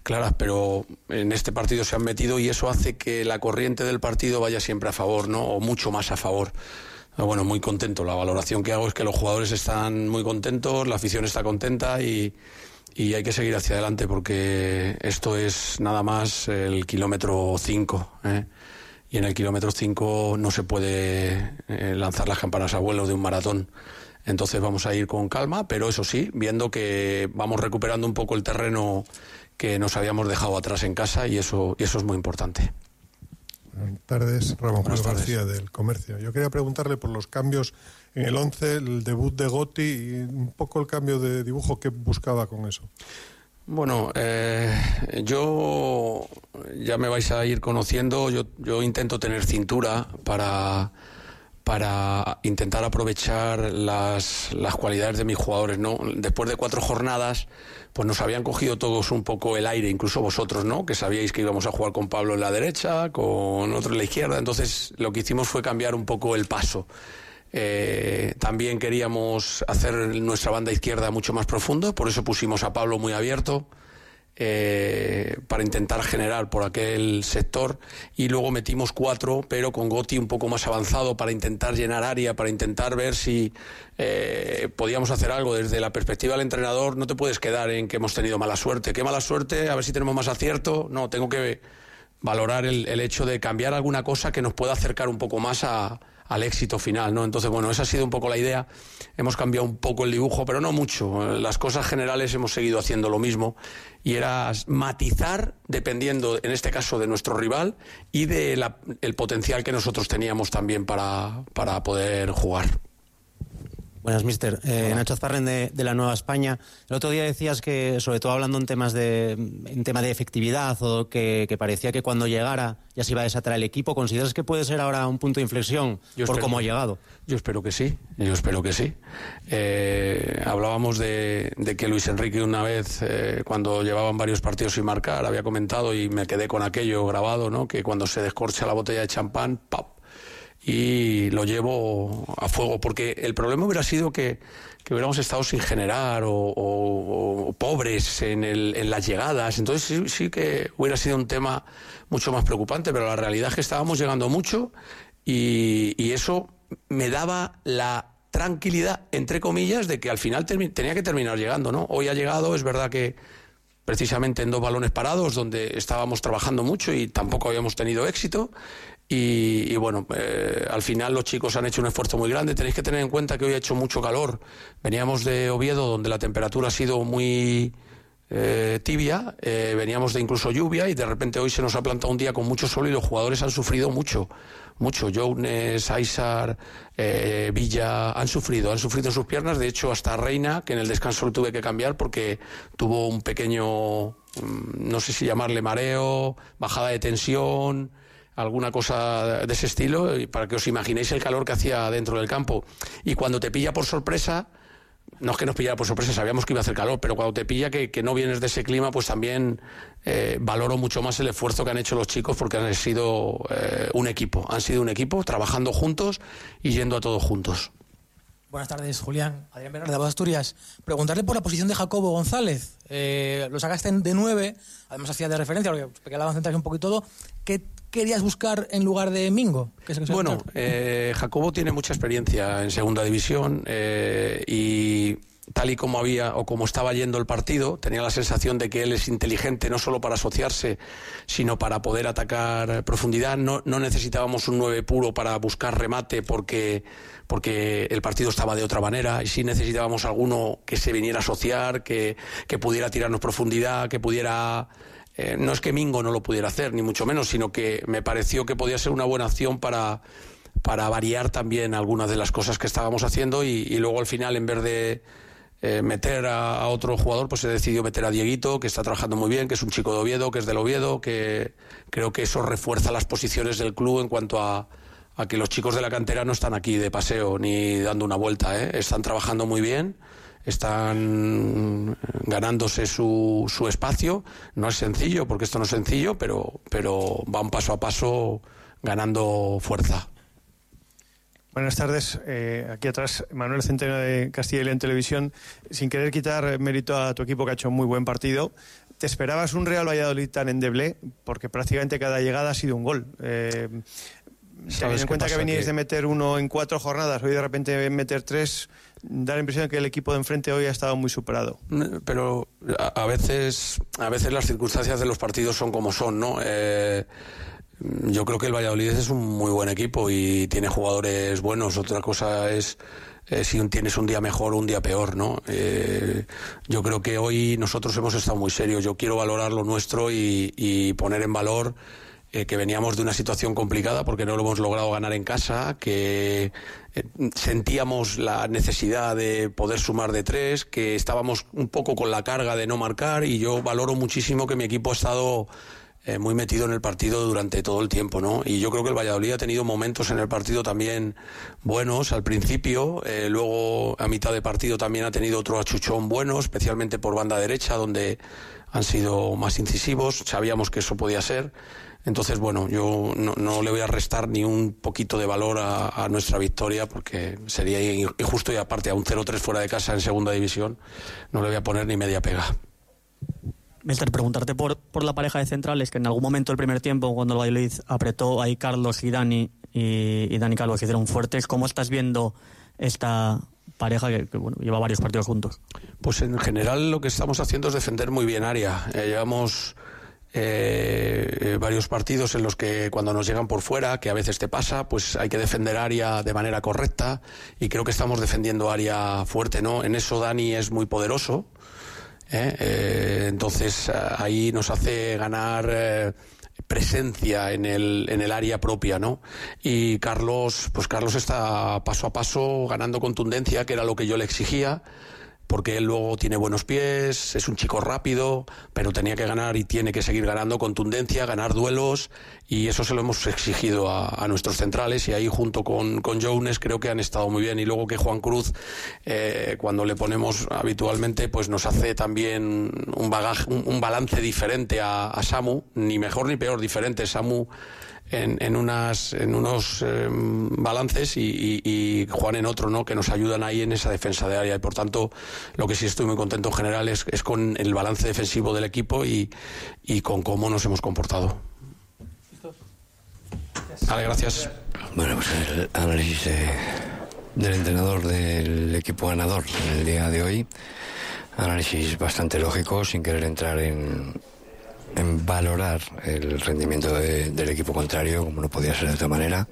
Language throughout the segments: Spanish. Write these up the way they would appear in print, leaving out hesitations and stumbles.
claras, pero en este partido se han metido y eso hace que la corriente del partido vaya siempre a favor, ¿no? O mucho más a favor. Bueno, muy contento. La valoración que hago es que los jugadores están muy contentos, la afición está contenta y hay que seguir hacia adelante porque esto es nada más el kilómetro 5, ¿eh? Y en el kilómetro 5 no se puede lanzar las campanas a vuelo de un maratón. Entonces vamos a ir con calma, pero eso sí, viendo que vamos recuperando un poco el terreno que nos habíamos dejado atrás en casa y eso es muy importante. Buenas tardes, Ramón Julio García del Comercio. Yo quería preguntarle por los cambios en el 11, el debut de Gotti y un poco el cambio de dibujo que buscaba con eso. Bueno, yo ya me vais a ir conociendo, yo intento tener cintura para intentar aprovechar las cualidades de mis jugadores, ¿no? Después de 4 jornadas, pues nos habían cogido todos un poco el aire, incluso vosotros, ¿no? Que sabíais que íbamos a jugar con Pablo en la derecha, con otro en la izquierda, entonces lo que hicimos fue cambiar un poco el paso. También queríamos hacer nuestra banda izquierda mucho más profundo, por eso pusimos a Pablo muy abierto, para intentar generar por aquel sector, y luego metimos 4 pero con Gotti un poco más avanzado para intentar llenar área, para intentar ver si podíamos hacer algo. Desde la perspectiva del entrenador no te puedes quedar en que hemos tenido mala suerte, qué mala suerte, a ver si tenemos más acierto. No, tengo que valorar el hecho de cambiar alguna cosa que nos pueda acercar un poco más al éxito final, ¿no? Entonces, bueno, esa ha sido un poco la idea. Hemos cambiado un poco el dibujo, pero no mucho. Las cosas generales hemos seguido haciendo lo mismo y era matizar dependiendo, en este caso, de nuestro rival y de el potencial que nosotros teníamos también para poder jugar. Buenas, mister. Nacho Azparren de la Nueva España. El otro día decías que, sobre todo hablando en tema de efectividad, o que parecía que cuando llegara ya se iba a desatar el equipo. ¿Consideras que puede ser ahora un punto de inflexión por cómo ha llegado? Yo espero que sí. Hablábamos de que Luis Enrique una vez, cuando llevaban varios partidos sin marcar, había comentado, y me quedé con aquello grabado, ¿no? Que cuando se descorcha la botella de champán, ¡pap!, y lo llevo a fuego, porque el problema hubiera sido que hubiéramos estado sin generar o pobres en las llegadas. Entonces sí que hubiera sido un tema mucho más preocupante, pero la realidad es que estábamos llegando mucho y eso me daba la tranquilidad, entre comillas, de que al final tenía que terminar llegando, ¿no? Hoy ha llegado, es verdad que precisamente en 2 balones parados, donde estábamos trabajando mucho y tampoco habíamos tenido éxito. Y bueno, al final los chicos han hecho un esfuerzo muy grande. Tenéis que tener en cuenta que hoy ha hecho mucho calor. Veníamos de Oviedo, donde la temperatura ha sido muy tibia, veníamos de incluso lluvia, y de repente hoy se nos ha plantado un día con mucho sol y los jugadores han sufrido mucho. Jounes, Aysar, Villa han sufrido en sus piernas. De hecho, hasta Reina, que en el descanso lo tuve que cambiar porque tuvo un pequeño, no sé si llamarle mareo, bajada de tensión, alguna cosa de ese estilo, y para que os imaginéis el calor que hacía dentro del campo. Y cuando te pilla por sorpresa, no es que nos pillara por sorpresa, sabíamos que iba a hacer calor, pero cuando te pilla que no vienes de ese clima, pues también valoro mucho más el esfuerzo que han hecho los chicos, porque han sido un equipo trabajando juntos y yendo a todos juntos. Buenas tardes, Julián. Adrián Bernal, de Voz Asturias. Preguntarle por la posición de Jacobo González. Lo sacaste de 9, además hacía de referencia, porque hablaba central un poco y todo. ¿Qué querías buscar en lugar de Mingo? Bueno, Jacobo tiene mucha experiencia en segunda división y tal y como como estaba yendo el partido, tenía la sensación de que él es inteligente no solo para asociarse, sino para poder atacar profundidad. No necesitábamos un 9 puro para buscar remate porque el partido estaba de otra manera, y sí necesitábamos alguno que se viniera a asociar, que pudiera tirarnos profundidad, que pudiera... no es que Mingo no lo pudiera hacer, ni mucho menos, sino que me pareció que podía ser una buena acción para variar también algunas de las cosas que estábamos haciendo, y luego al final, en vez de meter a otro jugador, pues he decidido meter a Dieguito, que está trabajando muy bien, que es un chico de Oviedo, que es del Oviedo, que creo que eso refuerza las posiciones del club en cuanto a que los chicos de la cantera no están aquí de paseo ni dando una vuelta, están trabajando muy bien, están ganándose su espacio. No es sencillo, porque esto no es sencillo, pero van paso a paso ganando fuerza. Buenas tardes, aquí atrás Manuel Centeno de Castilla y León Televisión. Sin querer quitar mérito a tu equipo, que ha hecho un muy buen partido, ¿te esperabas un Real Valladolid tan endeble? Porque prácticamente cada llegada ha sido un gol. Teniendo en cuenta que veníais de meter 1 en 4 jornadas, hoy de repente meter 3, da la impresión de que el equipo de enfrente hoy ha estado muy superado. Pero a veces las circunstancias de los partidos son como son, ¿no? Yo creo que el Valladolid es un muy buen equipo y tiene jugadores buenos. Otra cosa es si tienes un día mejor o un día peor, ¿no? Yo creo que hoy nosotros hemos estado muy serios. Yo quiero valorar lo nuestro y poner en valor que veníamos de una situación complicada porque no lo hemos logrado ganar en casa, que sentíamos la necesidad de poder sumar de 3, que estábamos un poco con la carga de no marcar, y yo valoro muchísimo que mi equipo ha estado muy metido en el partido durante todo el tiempo, ¿no? Y yo creo que el Valladolid ha tenido momentos en el partido también buenos al principio, luego a mitad de partido también ha tenido otro achuchón bueno, especialmente por banda derecha, donde han sido más incisivos. Sabíamos que eso podía ser. Entonces, bueno, yo no le voy a restar ni un poquito de valor a nuestra victoria, porque sería injusto, y aparte a un 0-3 fuera de casa en segunda división no le voy a poner ni media pega. Mister, preguntarte por la pareja de centrales, que en algún momento del primer tiempo, cuando el Valladolid apretó, ahí Carlos y Dani, y Dani y Carlos hicieron fuertes. ¿Cómo estás viendo esta pareja que bueno, lleva varios partidos juntos? Pues en general lo que estamos haciendo es defender muy bien área. Llevamos varios partidos en los que cuando nos llegan por fuera, que a veces te pasa, pues hay que defender área de manera correcta, y creo que estamos defendiendo área fuerte, ¿no? En eso Dani es muy poderoso, entonces ahí nos hace ganar presencia en el área propia, ¿no? Y Carlos está paso a paso ganando contundencia, que era lo que yo le exigía, porque él luego tiene buenos pies, es un chico rápido, pero tenía que ganar y tiene que seguir ganando contundencia, ganar duelos, y eso se lo hemos exigido a nuestros centrales, y ahí junto con Jones creo que han estado muy bien. Y luego que Juan Cruz, cuando le ponemos habitualmente, pues nos hace también un balance diferente a Samu, ni mejor ni peor, diferente. Samu en unos balances y Juan en otro, ¿no? Que nos ayudan ahí en esa defensa de área, y por tanto lo que sí estoy muy contento en general es con el balance defensivo del equipo y con cómo nos hemos comportado. Vale, gracias. Bueno, pues el análisis del entrenador del equipo ganador en el día de hoy, análisis bastante lógico, sin querer entrar en valorar el rendimiento del equipo contrario, como no podía ser de otra manera.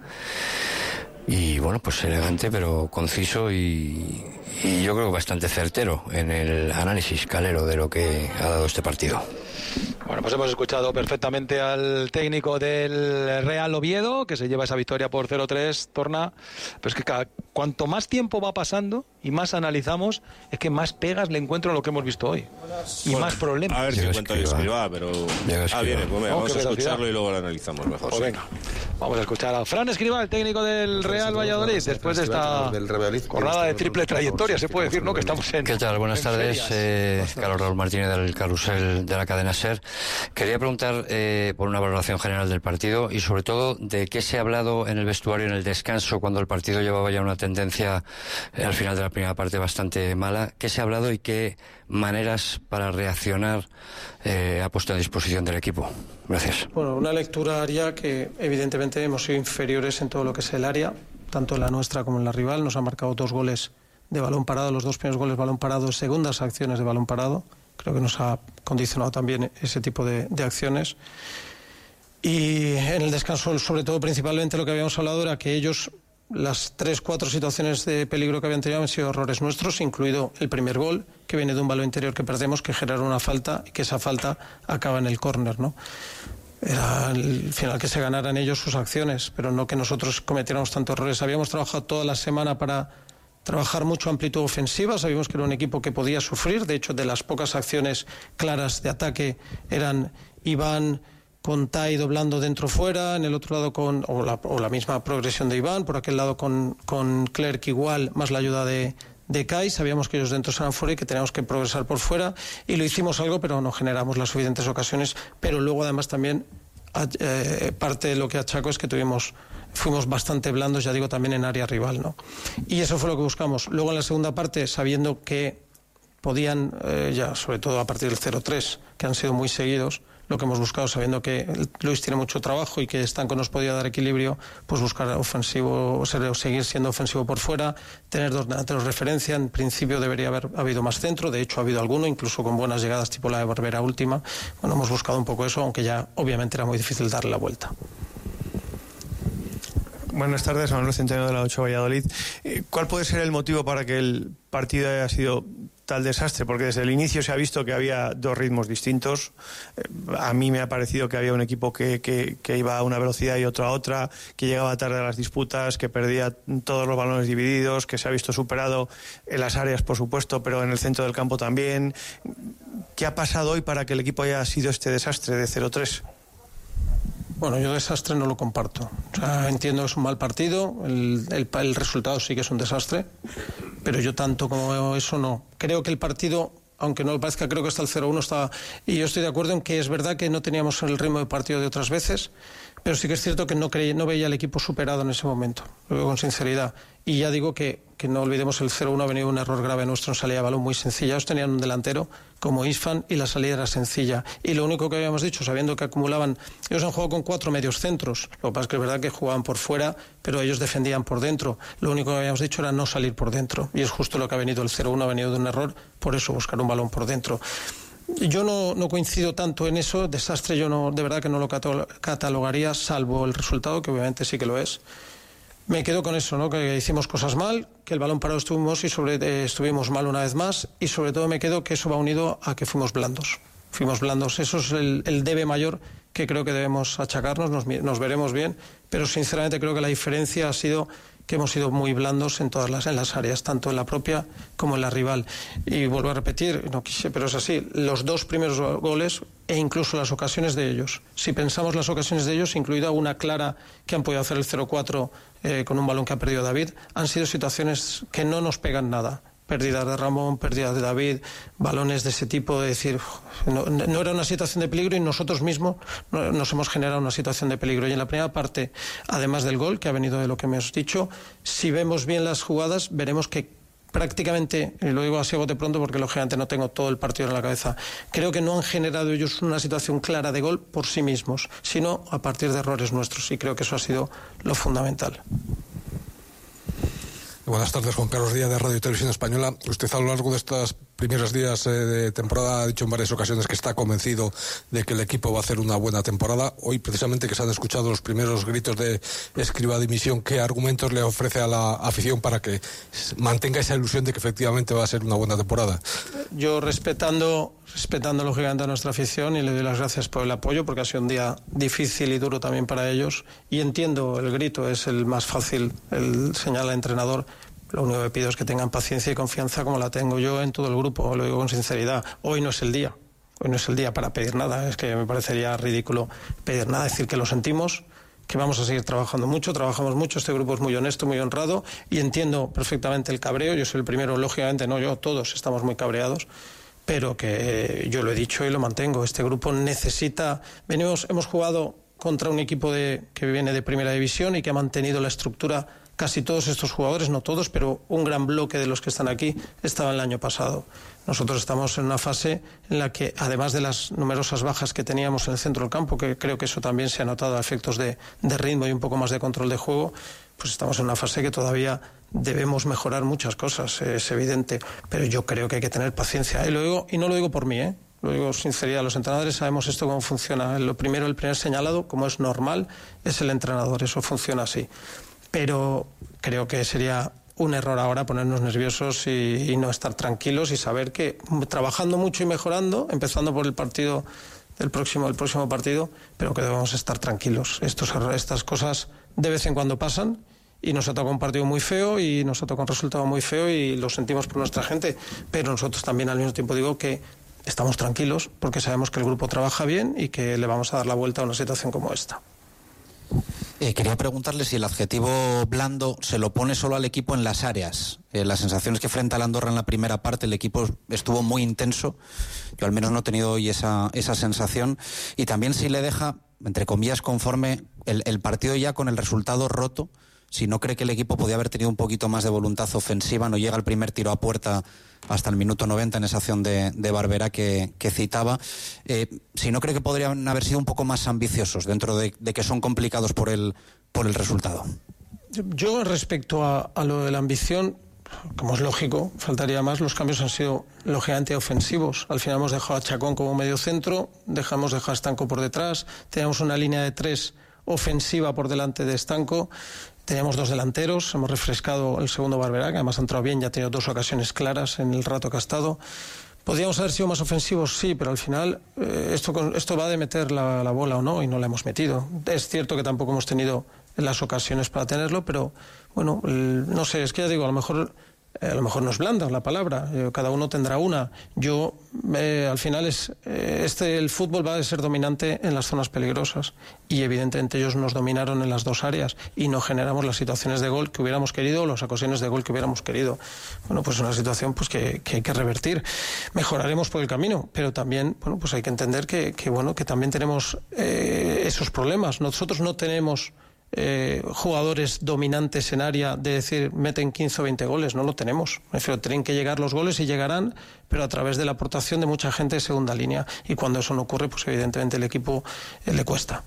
Y bueno, pues elegante pero conciso, y yo creo bastante certero en el análisis calero de lo que ha dado este partido. Bueno, pues hemos escuchado perfectamente al técnico del Real Oviedo, que se lleva esa victoria por 0-3, Torna. Pero es que cuanto más tiempo va pasando y más analizamos, es que más pegas le encuentro a lo que hemos visto hoy. Y más problemas. A ver si cuento Escribá, pero... viene, pues vamos a escucharlo y luego lo analizamos mejor. Pues venga, vamos a escuchar a Fran Escribá, el técnico del Real Valladolid, después de esta jornada de triple trayectoria, se puede decir, ¿no? Que estamos en... ¿Qué tal? Buenas tardes, Carlos Raúl Martínez del Carrusel de la cadena SER. Quería preguntar por una valoración general del partido, y sobre todo de qué se ha hablado en el vestuario en el descanso, cuando el partido llevaba ya una tendencia al final de la primera parte bastante mala. ¿Qué se ha hablado y qué maneras para reaccionar ha puesto a disposición del equipo? Gracias. Bueno, una lectura área que evidentemente hemos sido inferiores en todo lo que es el área, tanto en la nuestra como en la rival. Nos ha marcado 2 goles de balón parado, los 2 primeros goles de balón parado, segundas acciones de balón parado. Creo que nos ha condicionado también ese tipo de acciones. Y en el descanso, sobre todo, principalmente lo que habíamos hablado era que ellos, las 3-4 situaciones de peligro que habían tenido han sido errores nuestros, incluido el primer gol, que viene de un balón interior que perdemos, que genera una falta, y que esa falta acaba en el córner, ¿no? Era al final que se ganaran ellos sus acciones, pero no que nosotros cometiéramos tantos errores. Habíamos trabajado toda la semana para trabajar mucho amplitud ofensiva, sabíamos que era un equipo que podía sufrir. De hecho, de las pocas acciones claras de ataque eran Iván con Tai doblando dentro-fuera, en el otro lado o la misma progresión de Iván, por aquel lado con Clerc igual, más la ayuda de Kai. Sabíamos que ellos dentro eran fuera y que teníamos que progresar por fuera, y lo hicimos algo, pero no generamos las suficientes ocasiones. Pero luego además también parte de lo que achaco es que fuimos bastante blandos, ya digo, también en área rival, ¿no? Y eso fue lo que buscamos. Luego en la segunda parte, sabiendo que podían, ya sobre todo a partir del 0-3, que han sido muy seguidos, lo que hemos buscado, sabiendo que Luis tiene mucho trabajo y que Stanco nos podía dar equilibrio, pues buscar ofensivo, seguir siendo ofensivo por fuera, tener dos delanteros referencia. En principio debería haber habido más centro, de hecho ha habido alguno, incluso con buenas llegadas tipo la de Barbera última. Bueno, hemos buscado un poco eso, aunque ya obviamente era muy difícil darle la vuelta. Buenas tardes, Manuel Centeno de la 8 Valladolid. ¿Cuál puede ser el motivo para que el partido haya sido tal desastre? Porque desde el inicio se ha visto que había dos ritmos distintos. A mí me ha parecido que había un equipo que iba a una velocidad y otro a otra, que llegaba tarde a las disputas, que perdía todos los balones divididos, que se ha visto superado en las áreas, por supuesto, pero en el centro del campo también. ¿Qué ha pasado hoy para que el equipo haya sido este desastre de 0-3? Bueno, yo desastre no lo comparto. O sea, entiendo que es un mal partido, el resultado sí que es un desastre, pero yo tanto como eso no. Creo que el partido, aunque no lo parezca, creo que hasta el 0-1 estaba... Y yo estoy de acuerdo en que es verdad que no teníamos el ritmo de partido de otras veces, pero sí que es cierto que no veía al equipo superado en ese momento, lo digo con sinceridad. Y ya digo que no olvidemos el 0-1, ha venido un error grave nuestro en salida de balón muy sencilla. Ellos tenían un delantero como Isfan y la salida era sencilla. Y lo único que habíamos dicho, sabiendo que acumulaban... Ellos han jugado con 4 medios centros. Lo que pasa es que es verdad que jugaban por fuera, pero ellos defendían por dentro. Lo único que habíamos dicho era no salir por dentro. Y es justo lo que ha venido el 0-1, ha venido de un error, por eso buscar un balón por dentro. Yo no coincido tanto en eso. Desastre yo no, de verdad que no lo catalogaría, salvo el resultado, que obviamente sí que lo es. Me quedo con eso, ¿no? Que hicimos cosas mal, que el balón parado estuvimos mal una vez más, y sobre todo me quedo que eso va unido a que fuimos blandos. Eso es el debe mayor que creo que debemos achacarnos. Nos veremos bien, pero sinceramente creo que la diferencia ha sido que hemos sido muy blandos en todas las áreas, tanto en la propia como en la rival. Y vuelvo a repetir, no quise, pero es así, los 2 primeros goles e incluso las ocasiones de ellos. Si pensamos las ocasiones de ellos, incluida una clara que han podido hacer el 0-4 con un balón que ha perdido David, han sido situaciones que no nos pegan nada. Pérdidas de Ramón, pérdidas de David, balones de ese tipo, de decir, no era una situación de peligro y nosotros mismos nos hemos generado una situación de peligro. Y en la primera parte, además del gol, que ha venido de lo que me has dicho, si vemos bien las jugadas, veremos que prácticamente, y lo digo así a bote pronto porque lógicamente no tengo todo el partido en la cabeza, creo que no han generado ellos una situación clara de gol por sí mismos, sino a partir de errores nuestros, y creo que eso ha sido lo fundamental. Buenas tardes, Juan Carlos Díaz de Radio y Televisión Española. Usted a lo largo de estos primeros días de temporada ha dicho en varias ocasiones que está convencido de que el equipo va a hacer una buena temporada. Hoy, precisamente, que se han escuchado los primeros gritos de Escribá dimisión, ¿qué argumentos le ofrece a la afición para que mantenga esa ilusión de que efectivamente va a ser una buena temporada? Yo respetando lógicamente a nuestra afición, y le doy las gracias por el apoyo, porque ha sido un día difícil y duro también para ellos, y entiendo el grito, es el más fácil, el señala al entrenador. Lo único que pido es que tengan paciencia y confianza como la tengo yo en todo el grupo, lo digo con sinceridad. Hoy no es el día para pedir nada, es que me parecería ridículo pedir nada, decir que lo sentimos, que vamos a seguir trabajamos mucho, este grupo es muy honesto, muy honrado, y entiendo perfectamente el cabreo. Yo soy el primero, lógicamente, no yo, todos estamos muy cabreados, pero que yo lo he dicho y lo mantengo. Este grupo necesita... Hemos jugado contra un equipo que viene de primera división y que ha mantenido la estructura. Casi todos estos jugadores, no todos, pero un gran bloque de los que están aquí estaban el año pasado. Nosotros estamos en una fase en la que, además de las numerosas bajas que teníamos en el centro del campo, que creo que eso también se ha notado a efectos de ritmo y un poco más de control de juego, pues estamos en una fase que todavía debemos mejorar muchas cosas, es evidente, pero yo creo que hay que tener paciencia. Y no lo digo por mí, lo digo con sinceridad, los entrenadores sabemos esto cómo funciona. El primer señalado, como es normal, es el entrenador, eso funciona así. Pero creo que sería un error ahora ponernos nerviosos y no estar tranquilos y saber que trabajando mucho y mejorando, empezando por el próximo partido, pero que debemos estar tranquilos. Estas cosas de vez en cuando pasan, y nos ha tocado un partido muy feo y nos ha tocado un resultado muy feo y lo sentimos por nuestra gente, pero nosotros también al mismo tiempo digo que estamos tranquilos porque sabemos que el grupo trabaja bien y que le vamos a dar la vuelta a una situación como esta. Quería preguntarle si el adjetivo blando se lo pone solo al equipo en las áreas. La sensación es que frente al Andorra en la primera parte el equipo estuvo muy intenso. Yo al menos no he tenido hoy esa sensación. Y también si le deja, entre comillas, conforme el partido ya con el resultado roto, si no cree que el equipo podía haber tenido un poquito más de voluntad ofensiva, no llega el primer tiro a puerta hasta el minuto 90 en esa acción de Barberá que citaba, si no cree que podrían haber sido un poco más ambiciosos dentro de que son complicados por el resultado. Yo respecto a lo de la ambición, como es lógico, faltaría más, los cambios han sido lógicamente ofensivos. Al final hemos dejado a Chacón como medio centro, dejado a Stanco por detrás, teníamos una línea de 3 ofensiva por delante de Stanco, teníamos 2 delanteros, hemos refrescado el segundo Barberá, que además ha entrado bien, ya ha tenido 2 ocasiones claras en el rato que ha estado. ¿Podríamos haber sido más ofensivos? Sí, pero al final esto va de meter la bola o no, y no la hemos metido. Es cierto que tampoco hemos tenido las ocasiones para tenerlo, pero bueno, no sé, es que ya digo, a lo mejor no es blanda la palabra, cada uno tendrá una. Yo, al final, el fútbol va a ser dominante en las zonas peligrosas, y evidentemente ellos nos dominaron en las 2 áreas y no generamos las situaciones de gol que hubiéramos querido o las ocasiones de gol que hubiéramos querido. Bueno, pues una situación pues que hay que revertir. Mejoraremos por el camino, pero también, bueno, pues hay que entender que también tenemos esos problemas. Nosotros no tenemos jugadores dominantes en área de decir meten 15 o 20 goles, no lo tenemos. Me refiero, tienen que llegar los goles y llegarán, pero a través de la aportación de mucha gente de segunda línea, y cuando eso no ocurre, pues evidentemente el equipo le cuesta.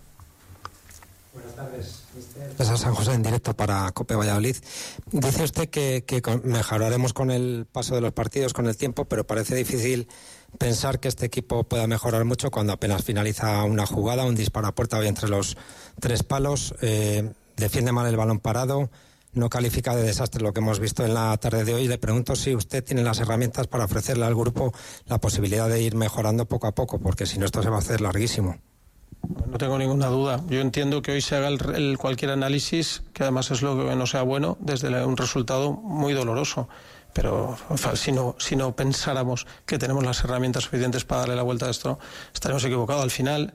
Buenas tardes, César San José en directo para COPE Valladolid. Dice usted que mejoraremos con el paso de los partidos, con el tiempo, pero parece difícil pensar que este equipo pueda mejorar mucho cuando apenas finaliza una jugada, un disparo a puerta entre los 3 palos, defiende mal el balón parado, no califica de desastre lo que hemos visto en la tarde de hoy. Le pregunto si usted tiene las herramientas para ofrecerle al grupo la posibilidad de ir mejorando poco a poco, porque si no esto se va a hacer larguísimo. No tengo ninguna duda. Yo entiendo que hoy se haga cualquier análisis, que además es lo que no sea bueno, desde un resultado muy doloroso. Pero si no pensáramos que tenemos las herramientas suficientes para darle la vuelta a esto, estaremos equivocados. Al final,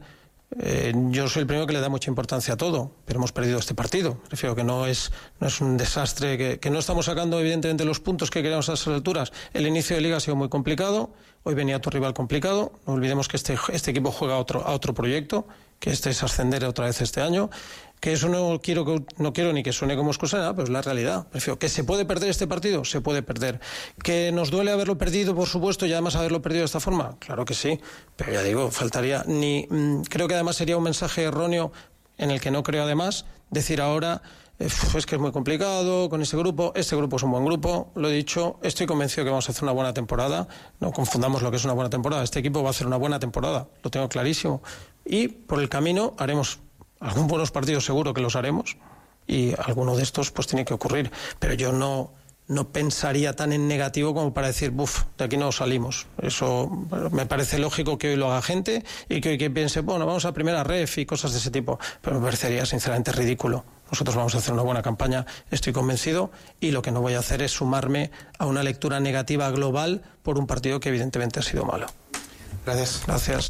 yo soy el primero que le da mucha importancia a todo, pero hemos perdido este partido. Prefiero que no es un desastre, que no estamos sacando evidentemente los puntos que queríamos a esas alturas. El inicio de liga ha sido muy complicado, hoy venía otro rival complicado. No olvidemos que este equipo juega a otro proyecto, que es ascender otra vez este año. Que eso no quiero ni que suene como excusa nada, pero es la realidad. Prefiero que se puede perder este partido, se puede perder. Que nos duele haberlo perdido, por supuesto, y además haberlo perdido de esta forma, claro que sí. Pero ya digo, faltaría creo que además sería un mensaje erróneo, en el que no creo además, decir ahora es que es muy complicado con este grupo es un buen grupo, lo he dicho, estoy convencido que vamos a hacer una buena temporada, no confundamos lo que es una buena temporada, este equipo va a hacer una buena temporada, lo tengo clarísimo, y por el camino haremos algunos buenos partidos, seguro que los haremos, y alguno de estos pues tiene que ocurrir, pero yo no pensaría tan en negativo como para decir, de aquí no salimos. Eso me parece lógico que hoy lo haga gente y que hoy que piense, bueno, vamos a primera ref y cosas de ese tipo, pero me parecería sinceramente ridículo. Nosotros vamos a hacer una buena campaña, estoy convencido, y lo que no voy a hacer es sumarme a una lectura negativa global por un partido que evidentemente ha sido malo. Gracias.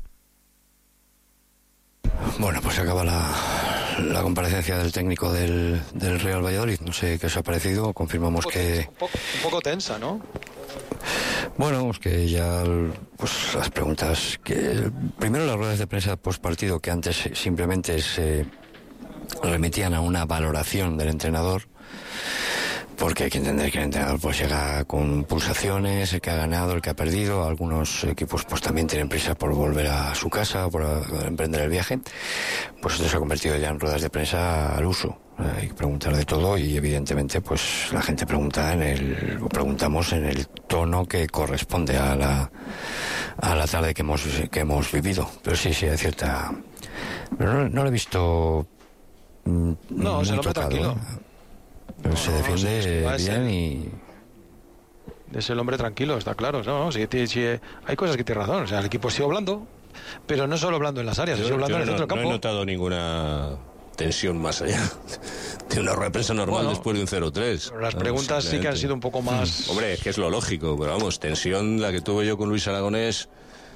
Bueno, pues se acaba la comparecencia del técnico del Real Valladolid. No sé qué os ha parecido. Confirmamos que... Un poco tensa, ¿no? Bueno, pues que ya las preguntas... Primero las ruedas de prensa post partido, que antes simplemente se remitían a una valoración del entrenador, porque hay que entender que el entrenador pues llega con pulsaciones, el que ha ganado, el que ha perdido. Algunos equipos pues también tienen prisa por volver a su casa, por emprender el viaje. Pues esto se ha convertido ya en ruedas de prensa al uso. Hay que preguntar de todo y evidentemente pues la gente preguntamos en el tono que corresponde a la tarde que hemos vivido. Pero sí hay cierta... Pero no lo he visto... No, se lo ve tranquilo. Pero se defiende bien y... Es el hombre tranquilo, está claro. Sí, hay cosas que tiene razón. O sea, el equipo sigue blando, pero no solo blando en las áreas, sigue blando en el centro del campo. No he notado ninguna tensión más allá de una rueda de prensa normal después de un 0-3. Las preguntas sí que han sido un poco más... Hombre, es que es lo lógico, pero vamos, tensión la que tuve yo con Luis Aragonés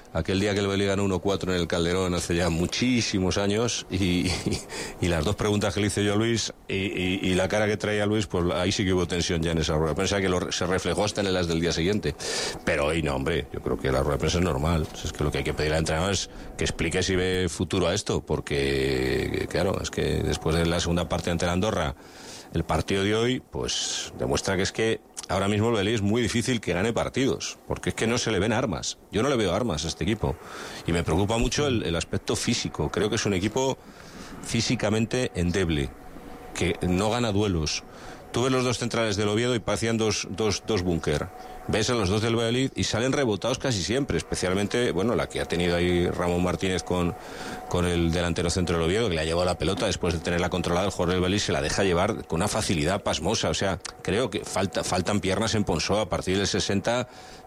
aquel día que el Valladolid ganó 1-4 en el Calderón hace ya muchísimos años, y las dos preguntas que le hice yo a Luis y la cara que traía Luis, pues ahí sí que hubo tensión ya en esa rueda de prensa, que se reflejó hasta en las del día siguiente. Pero hoy no, hombre, yo creo que la rueda de prensa es normal. Es que lo que hay que pedir al entrenador es que explique si ve futuro a esto, porque claro, es que después de la segunda parte ante la Andorra, el partido de hoy pues demuestra que es que ahora mismo el Valladolid es muy difícil que gane partidos, porque es que no se le ven armas. Yo no le veo armas a este equipo, y me preocupa mucho el aspecto físico. Creo que es un equipo físicamente endeble, que no gana duelos. Tú ves los dos centrales del Oviedo y parecían dos búnker. Ves a los dos del Valladolid y salen rebotados casi siempre, especialmente, bueno, la que ha tenido ahí Ramón Martínez con el delantero centro del Oviedo, que le ha llevado la pelota después de tenerla controlada. El jugador del Valladolid se la deja llevar con una facilidad pasmosa. O sea, creo que faltan piernas en Ponsó. A partir del 60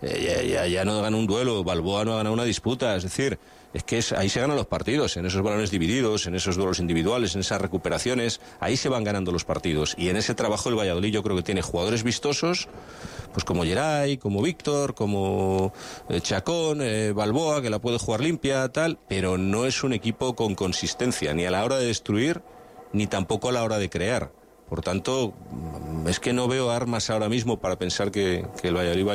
ya no gana un duelo, Balboa no ha ganado una disputa. Es decir, es que ahí se ganan los partidos, en esos balones divididos, en esos duelos individuales, en esas recuperaciones. Ahí se van ganando los partidos, y en ese trabajo el Valladolid yo creo que tiene jugadores vistosos, pues como Geray, como Víctor, como Chacón, Balboa, que la puede jugar limpia, tal, pero no es un equipo con consistencia, ni a la hora de destruir, ni tampoco a la hora de crear. Por tanto, es que no veo armas ahora mismo para pensar que el Valladolid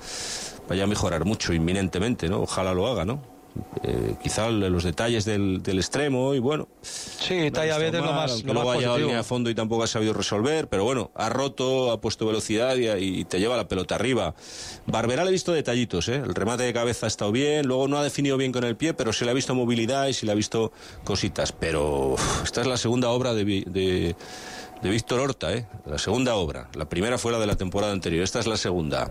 vaya a mejorar mucho inminentemente, ¿no? Ojalá lo haga, ¿no? Quizá los detalles del extremo, y bueno, sí, talla B es lo más luego ha llegado a línea de fondo y tampoco ha sabido resolver, pero bueno, ha roto, ha puesto velocidad y te lleva la pelota arriba. Barberá le he visto detallitos, el remate de cabeza ha estado bien, luego no ha definido bien con el pie, pero se le ha visto movilidad y se le ha visto cositas. Pero esta es la segunda obra de Víctor Horta, la segunda obra. La primera fue la de la temporada anterior, esta es la segunda.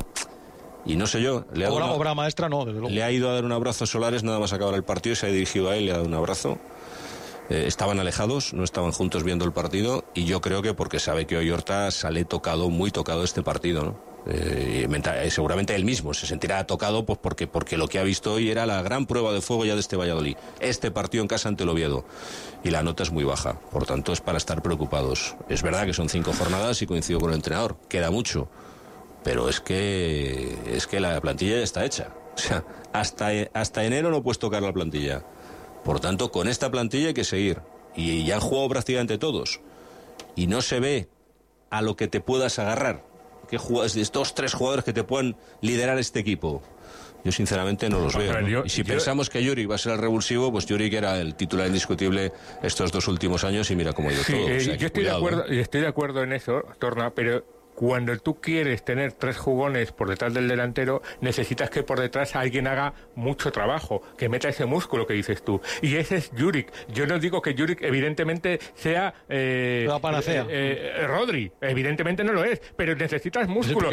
Y no sé yo, obra maestra no, desde luego. Le ha ido a dar un abrazo a Solares nada más acabar el partido, se ha dirigido a él, le ha dado un abrazo. Estaban alejados, no estaban juntos viendo el partido, y yo creo que porque sabe que hoy Horta sale tocado, muy tocado de este partido, ¿no? Seguramente él mismo se sentirá tocado, pues porque lo que ha visto hoy era la gran prueba de fuego ya de este Valladolid, este partido en casa ante el Oviedo, y la nota es muy baja, por tanto es para estar preocupados. Es verdad que son 5 jornadas y coincido con el entrenador, queda mucho, pero es que la plantilla ya está hecha. O sea, hasta enero no puedes tocar la plantilla. Por tanto, con esta plantilla hay que seguir. Y ya han jugado prácticamente todos. Y no se ve a lo que te puedas agarrar. ¿Qué jugadores, de estos 3 jugadores que te puedan liderar este equipo? Yo sinceramente no los veo, ¿no? Y si pensamos que Juric va a ser el revulsivo, pues Juric era el titular indiscutible estos 2 últimos años, y mira cómo ha ido todo. O sea, yo estoy de acuerdo en eso, Torna, pero cuando tú quieres tener 3 jugones por detrás del delantero, necesitas que por detrás alguien haga mucho trabajo, que meta ese músculo que dices tú. Y ese es Juric. Yo no digo que Juric evidentemente sea la panacea. Rodri, evidentemente no lo es, pero necesitas músculo.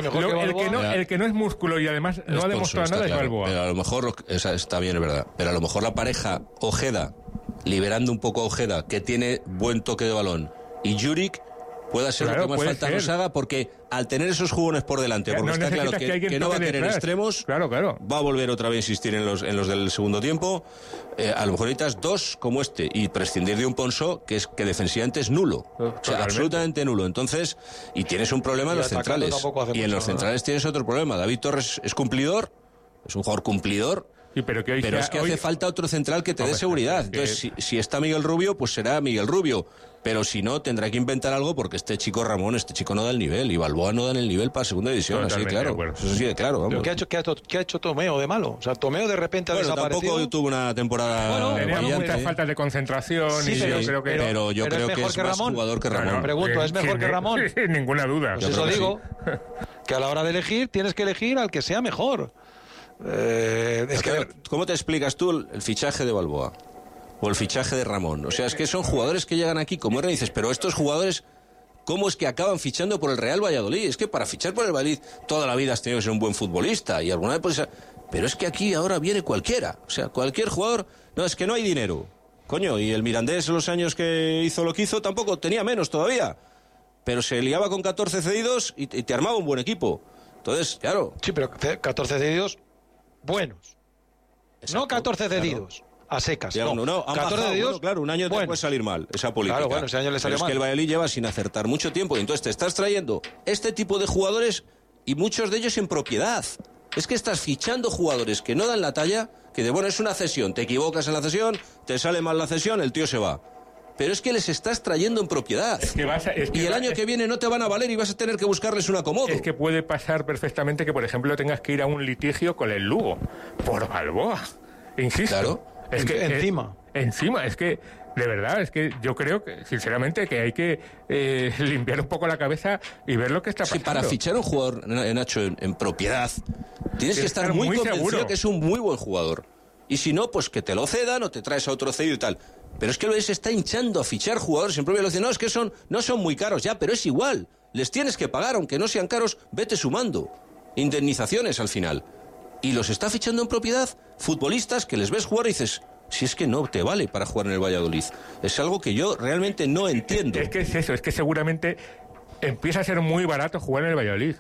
El que no es músculo y además no ha demostrado nada es Balboa. Pero a lo mejor, está bien, es verdad, pero a lo mejor la pareja Ojeda, liberando un poco a Ojeda, que tiene buen toque de balón, y Juric pueda ser lo que más falta nos haga, porque al tener esos jugones por delante, porque está claro que no va a tener extremos, va a volver otra vez a insistir en los del segundo tiempo. A lo mejor necesitas 2 como este, y prescindir de un Ponsó que defensivamente es nulo, o sea, absolutamente nulo. Entonces, y tienes un problema en los centrales, y en los centrales tienes otro problema. David Torres es cumplidor, es un jugador cumplidor. Sí, pero es que hace falta otro central que te dé seguridad. Entonces, si está Miguel Rubio, pues será Miguel Rubio. Pero si no, tendrá que inventar algo, porque este chico Ramón, no da el nivel, y Balboa no da el nivel para segunda división. Así, claro. Eso sí, claro. Vamos. ¿Pero qué ha hecho Tomeo de malo? O sea, Tomeo de repente ha desaparecido. Tampoco tuvo una temporada. Tenía muchas faltas de concentración. Pero yo creo que es más jugador que Ramón. Pregunto, ¿es mejor que Ramón? Sin ninguna duda. Pues eso digo, que a la hora de elegir, tienes que elegir al que sea mejor. ¿Cómo te explicas tú el fichaje de Balboa o el fichaje de Ramón? O sea, es que son jugadores que llegan aquí como eran, y dices, pero estos jugadores, ¿cómo es que acaban fichando por el Real Valladolid? Es que para fichar por el Valladolid toda la vida has tenido que ser un buen futbolista, y alguna vez puedes... Pero es que aquí ahora viene cualquiera, o sea, cualquier jugador. No, es que no hay dinero, coño. Y el Mirandés, en los años que hizo lo que hizo, tampoco tenía menos todavía, pero se liaba con 14 cedidos y te armaba un buen equipo. Entonces, claro. Sí, pero 14 cedidos buenos. Exacto, no 14 cedidos a secas. Ya, no, 14 cedidos. Bueno, claro, un año te puede salir mal esa política. Claro, bueno, ese año le salió mal. Es que el Valladolid lleva sin acertar mucho tiempo, y entonces te estás trayendo este tipo de jugadores, y muchos de ellos en propiedad. Es que estás fichando jugadores que no dan la talla, Que de bueno, es una cesión, te equivocas en la cesión, te sale mal la cesión, el tío se va. Pero es que les estás trayendo en propiedad. Y el año que viene no te van a valer y vas a tener que buscarles un acomodo. Es que puede pasar perfectamente que, por ejemplo, tengas que ir a un litigio con el Lugo por Balboa. Insisto. Claro. Es que Encima, es que de verdad, es que yo creo que, sinceramente, que hay que limpiar un poco la cabeza y ver lo que está pasando. Sí, para fichar a un jugador, Nacho, en propiedad, tienes que estar muy convencido seguro que es un muy buen jugador. Y si no, pues que te lo cedan o te traes a otro cedido y tal. Pero es que se está hinchando a fichar jugadores en propia. Lo dicen, no, es que no son muy caros ya, pero es igual. Les tienes que pagar, aunque no sean caros, vete sumando. Indemnizaciones al final. Y los está fichando en propiedad futbolistas que les ves jugar y dices, si es que no te vale para jugar en el Valladolid. Es algo que yo realmente no entiendo. Es que es eso, es que seguramente empieza a ser muy barato jugar en el Valladolid.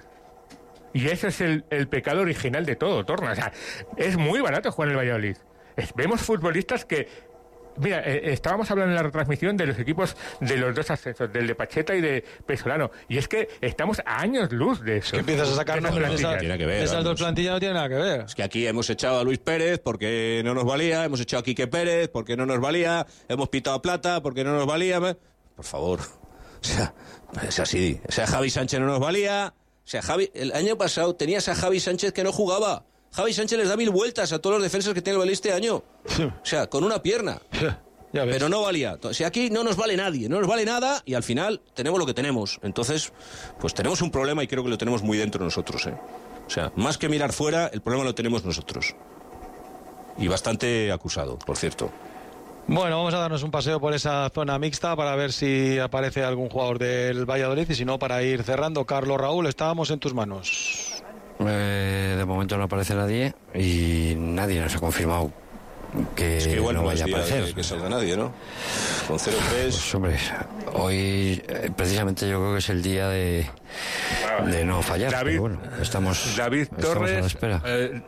Y ese es el pecado original de todo, Torna. O sea, es muy barato jugar en el Valladolid. Vemos futbolistas que... Mira, estábamos hablando en la retransmisión de los equipos de los dos ascensos, del de Pacheta y de Pesolano. Y es que estamos a años luz de eso. Es que empiezas a sacarnos esas dos plantillas no tienen nada que ver. Es que aquí hemos echado a Luis Pérez porque no nos valía, hemos echado a Quique Pérez porque no nos valía, hemos pitado a Plata porque no nos valía. Por favor, o sea, es así. O sea, Javi Sánchez no nos valía. O sea, el año pasado tenías a Javi Sánchez que no jugaba. Javi Sánchez les da 1000 vueltas a todos los defensas que tiene el Valladolid este año. O sea, con una pierna. Ya ves. Pero no valía. O sea, aquí no nos vale nadie, no nos vale nada y al final tenemos lo que tenemos. Entonces, pues tenemos un problema y creo que lo tenemos muy dentro nosotros. O sea, más que mirar fuera, el problema lo tenemos nosotros. Y bastante acusado, por cierto. Bueno, vamos a darnos un paseo por esa zona mixta para ver si aparece algún jugador del Valladolid y si no, para ir cerrando. Carlos, Raúl, estábamos en tus manos. De momento no aparece nadie y nadie nos ha confirmado que, es que igual no vaya a aparecer. Que salga nadie, ¿no? Con 0-3. Pues hombre, hoy precisamente yo creo que es el día de no fallar. David, pero bueno, estamos a la espera.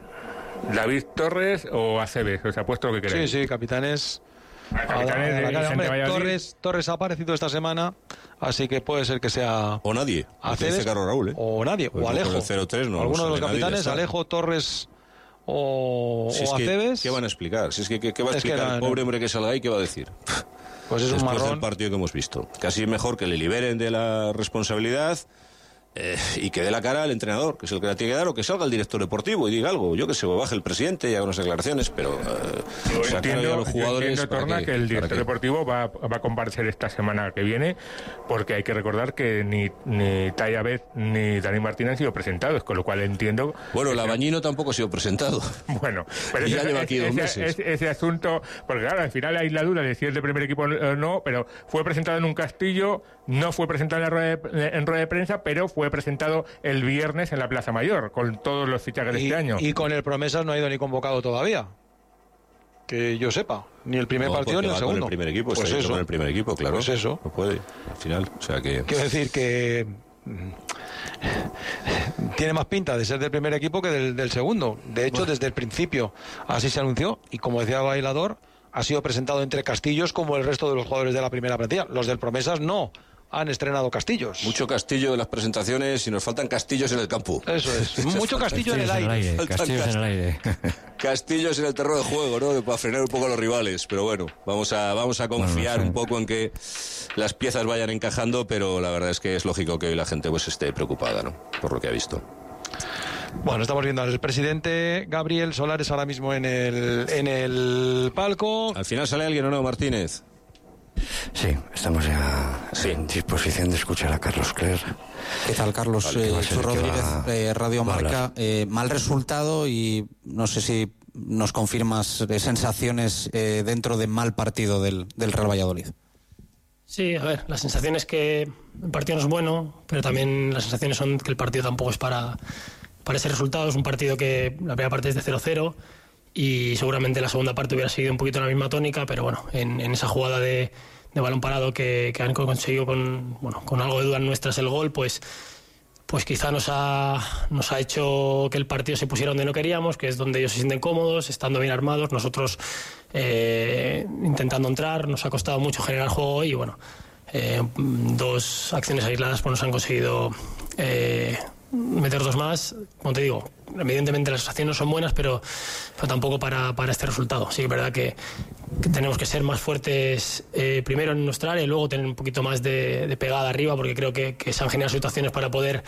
David Torres o Aceves, os apuesto lo que queréis. Sí, capitanes. Torres ha aparecido esta semana, así que puede ser que sea o nadie, Aceves, Carlos Raúl, o nadie, pues o Alejo. Con el 0-3 no, alguno de los nadie, capitanes, Alejo, Torres o Aceves. ¿Qué van a explicar? Si es que ¿qué va a explicar el pobre hombre que salga ahí? ¿Qué va a decir? Pues es un marrón. Después del partido que hemos visto. Casi es mejor que le liberen de la responsabilidad y que dé la cara al entrenador, que es el que la tiene que dar, o que salga el director deportivo y diga algo. Yo que sé, baje el presidente y haga unas declaraciones, pero entiendo, a los jugadores. Yo entiendo, Torna, que el director deportivo va a comparecer esta semana que viene, porque hay que recordar que ni Tai Abed ni Dani Martín han sido presentados, con lo cual entiendo. Bueno, Labañino tampoco ha sido presentado. Bueno, pero ya lleva aquí 2 meses. Ese asunto, porque claro, al final hay la duda de si es de primer equipo o no, pero fue presentado en un castillo, no fue presentado en rueda de prensa, pero fue presentado el viernes en la Plaza Mayor, con todos los fichajes de este año. Y con el Promesas no ha ido ni convocado todavía. Que yo sepa, ni el primer partido ni el segundo. Con el primer equipo, pues eso. Con el primer equipo, claro. Pues eso. No puede, al final. O sea que... Quiero decir que tiene más pinta de ser del primer equipo que del segundo. De hecho, desde el principio así se anunció. Y como decía Bailador, ha sido presentado entre castillos como el resto de los jugadores de la primera plantilla. Los del Promesas no han estrenado castillos. Mucho castillo en las presentaciones y nos faltan castillos en el campo. Eso es. Mucho castillo en el aire. Castillos en el aire. Castillos en el terreno de juego, ¿no? Para frenar un poco a los rivales. Pero bueno, vamos a confiar un poco en que las piezas vayan encajando, pero la verdad es que es lógico que hoy la gente pues esté preocupada, ¿no? Por lo que ha visto. Bueno, estamos viendo al presidente Gabriel Solares ahora mismo en el palco. ¿Al final sale alguien o no, Martínez? Sí, estamos ya en disposición de escuchar a Carlos Cler. ¿Qué tal, Carlos? Chu Rodríguez, Radio Marca. Mal resultado y no sé si nos confirmas sensaciones dentro de mal partido del Real Valladolid. Sí, a ver, la sensación es que el partido no es bueno, pero también las sensaciones son que el partido tampoco es para ese resultado. Es un partido que la primera parte es de 0-0 y seguramente la segunda parte hubiera seguido un poquito la misma tónica, pero bueno, en esa jugada de balón parado que han conseguido con algo de dudas nuestras el gol, pues quizá nos ha hecho que el partido se pusiera donde no queríamos, que es donde ellos se sienten cómodos, estando bien armados, nosotros intentando entrar. Nos ha costado mucho generar juego y bueno, 2 acciones aisladas pues nos han conseguido meter 2 más, como te digo, evidentemente las sensaciones no son buenas, pero tampoco para este resultado. Sí que es verdad que tenemos que ser más fuertes primero en nuestra área y luego tener un poquito más de pegada arriba, porque creo que se han generado situaciones para poder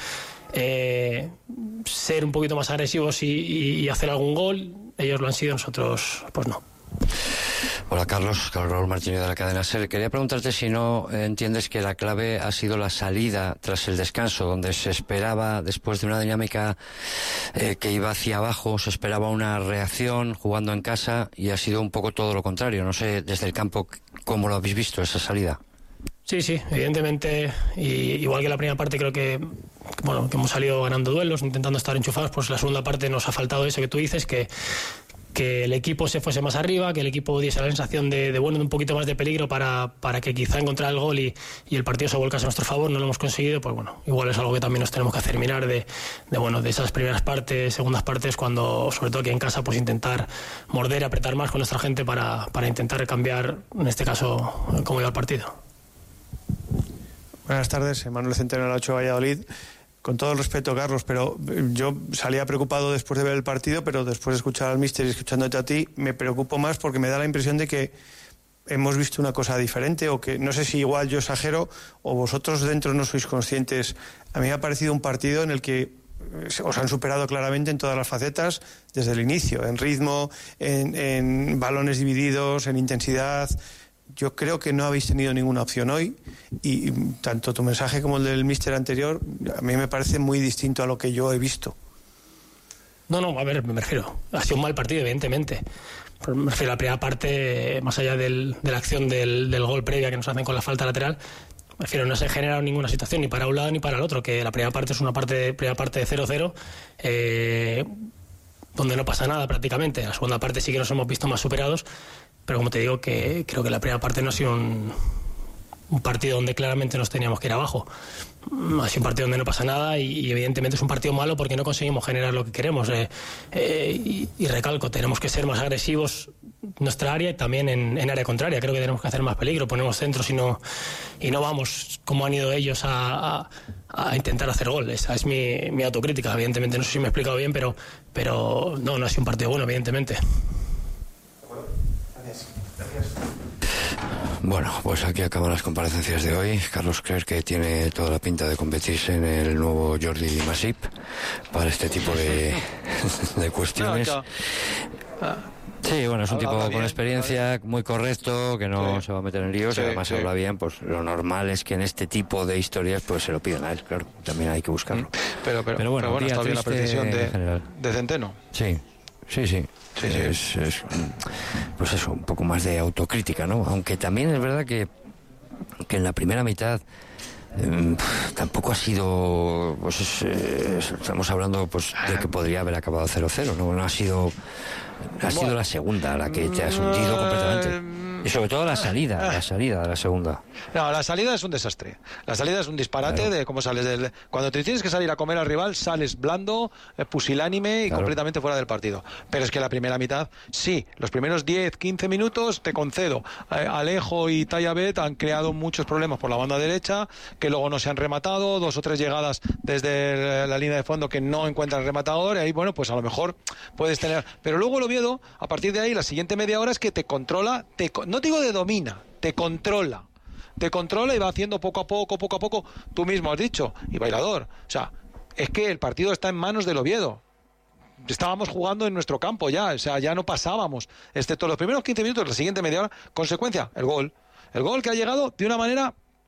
ser un poquito más agresivos y hacer algún gol. Ellos lo han sido, nosotros pues no. Hola Carlos Raúl Martínez de la cadena SER. Quería preguntarte si no entiendes que la clave ha sido la salida tras el descanso, donde se esperaba, después de una dinámica que iba hacia abajo, se esperaba una reacción jugando en casa y ha sido un poco todo lo contrario. No sé desde el campo cómo lo habéis visto esa salida. Sí, evidentemente, y igual que la primera parte creo que hemos salido ganando duelos, intentando estar enchufados, pues la segunda parte nos ha faltado eso que tú dices, que el equipo se fuese más arriba, que el equipo diese la sensación de un poquito más de peligro para que quizá encontrara el gol y el partido se volcase a nuestro favor. No lo hemos conseguido, pues igual es algo que también nos tenemos que hacer mirar de esas primeras partes, segundas partes, cuando sobre todo aquí en casa pues intentar morder y apretar más con nuestra gente para intentar cambiar, en este caso, cómo iba el partido. Buenas tardes, Manuel Centeno de la 8 Valladolid. Con todo el respeto, Carlos, pero yo salía preocupado después de ver el partido, pero después de escuchar al míster y escuchándote a ti, me preocupo más porque me da la impresión de que hemos visto una cosa diferente, o que no sé si igual yo exagero o vosotros dentro no sois conscientes. A mí me ha parecido un partido en el que os han superado claramente en todas las facetas desde el inicio, en ritmo, en balones divididos, en intensidad. Yo creo que no habéis tenido ninguna opción hoy, y tanto tu mensaje como el del míster anterior a mí me parece muy distinto a lo que yo he visto. No, a ver, me refiero, ha sido un mal partido, evidentemente. Pero me refiero a la primera parte, más allá de la acción del gol previa que nos hacen con la falta lateral. Me refiero, no se ha generado ninguna situación ni para un lado ni para el otro, que la primera parte es una primera parte de 0-0, donde no pasa nada prácticamente. La segunda parte sí que nos hemos visto más superados, pero como te digo, que creo que la primera parte no ha sido un partido donde claramente nos teníamos que ir abajo. Ha sido un partido donde no pasa nada y evidentemente es un partido malo porque no conseguimos generar lo que queremos. Y recalco, tenemos que ser más agresivos en nuestra área y también en área contraria. Creo que tenemos que hacer más peligro, ponemos centros y no vamos como han ido ellos a intentar hacer gol. Esa es mi autocrítica. Evidentemente, no sé si me he explicado bien, pero no ha sido un partido bueno, evidentemente. Bueno, pues aquí acaban las comparecencias de hoy. Carlos Clerc, que tiene toda la pinta de convertirse en el nuevo Jordi Masip para este tipo de cuestiones. Sí, bueno, es un tipo con experiencia, muy correcto, que no se va a meter en líos, y además habla bien. Pues lo normal es que en este tipo de historias pues se lo pidan a él, claro, también hay que buscarlo. Pero bueno, está bien la precisión de Centeno. Sí. Es pues eso, un poco más de autocrítica, ¿no? Aunque también es verdad que en la primera mitad tampoco ha sido, pues estamos hablando pues de que podría haber acabado 0-0, no ha sido la segunda la que te has hundido completamente. Y sobre todo la salida de la segunda. No, la salida es un desastre. La salida es un disparate de cómo sales cuando te tienes que salir a comer al rival, sales blando, pusilánime y completamente fuera del partido. Pero es que la primera mitad, sí, los primeros 10, 15 minutos, te concedo. Alejo y Tayabet han creado muchos problemas por la banda derecha, que luego no se han rematado, 2 o 3 llegadas desde la línea de fondo que no encuentran el rematador, y ahí, bueno, pues a lo mejor puedes tener. Pero luego el Oviedo, a partir de ahí, la siguiente media hora es que te controla, no te digo de domina, te controla y va haciendo poco a poco, tú mismo has dicho, y Bailador, o sea, es que el partido está en manos del Oviedo. Estábamos jugando en nuestro campo ya, o sea, ya no pasábamos, excepto los primeros 15 minutos, la siguiente media hora, consecuencia, el gol que ha llegado de una manera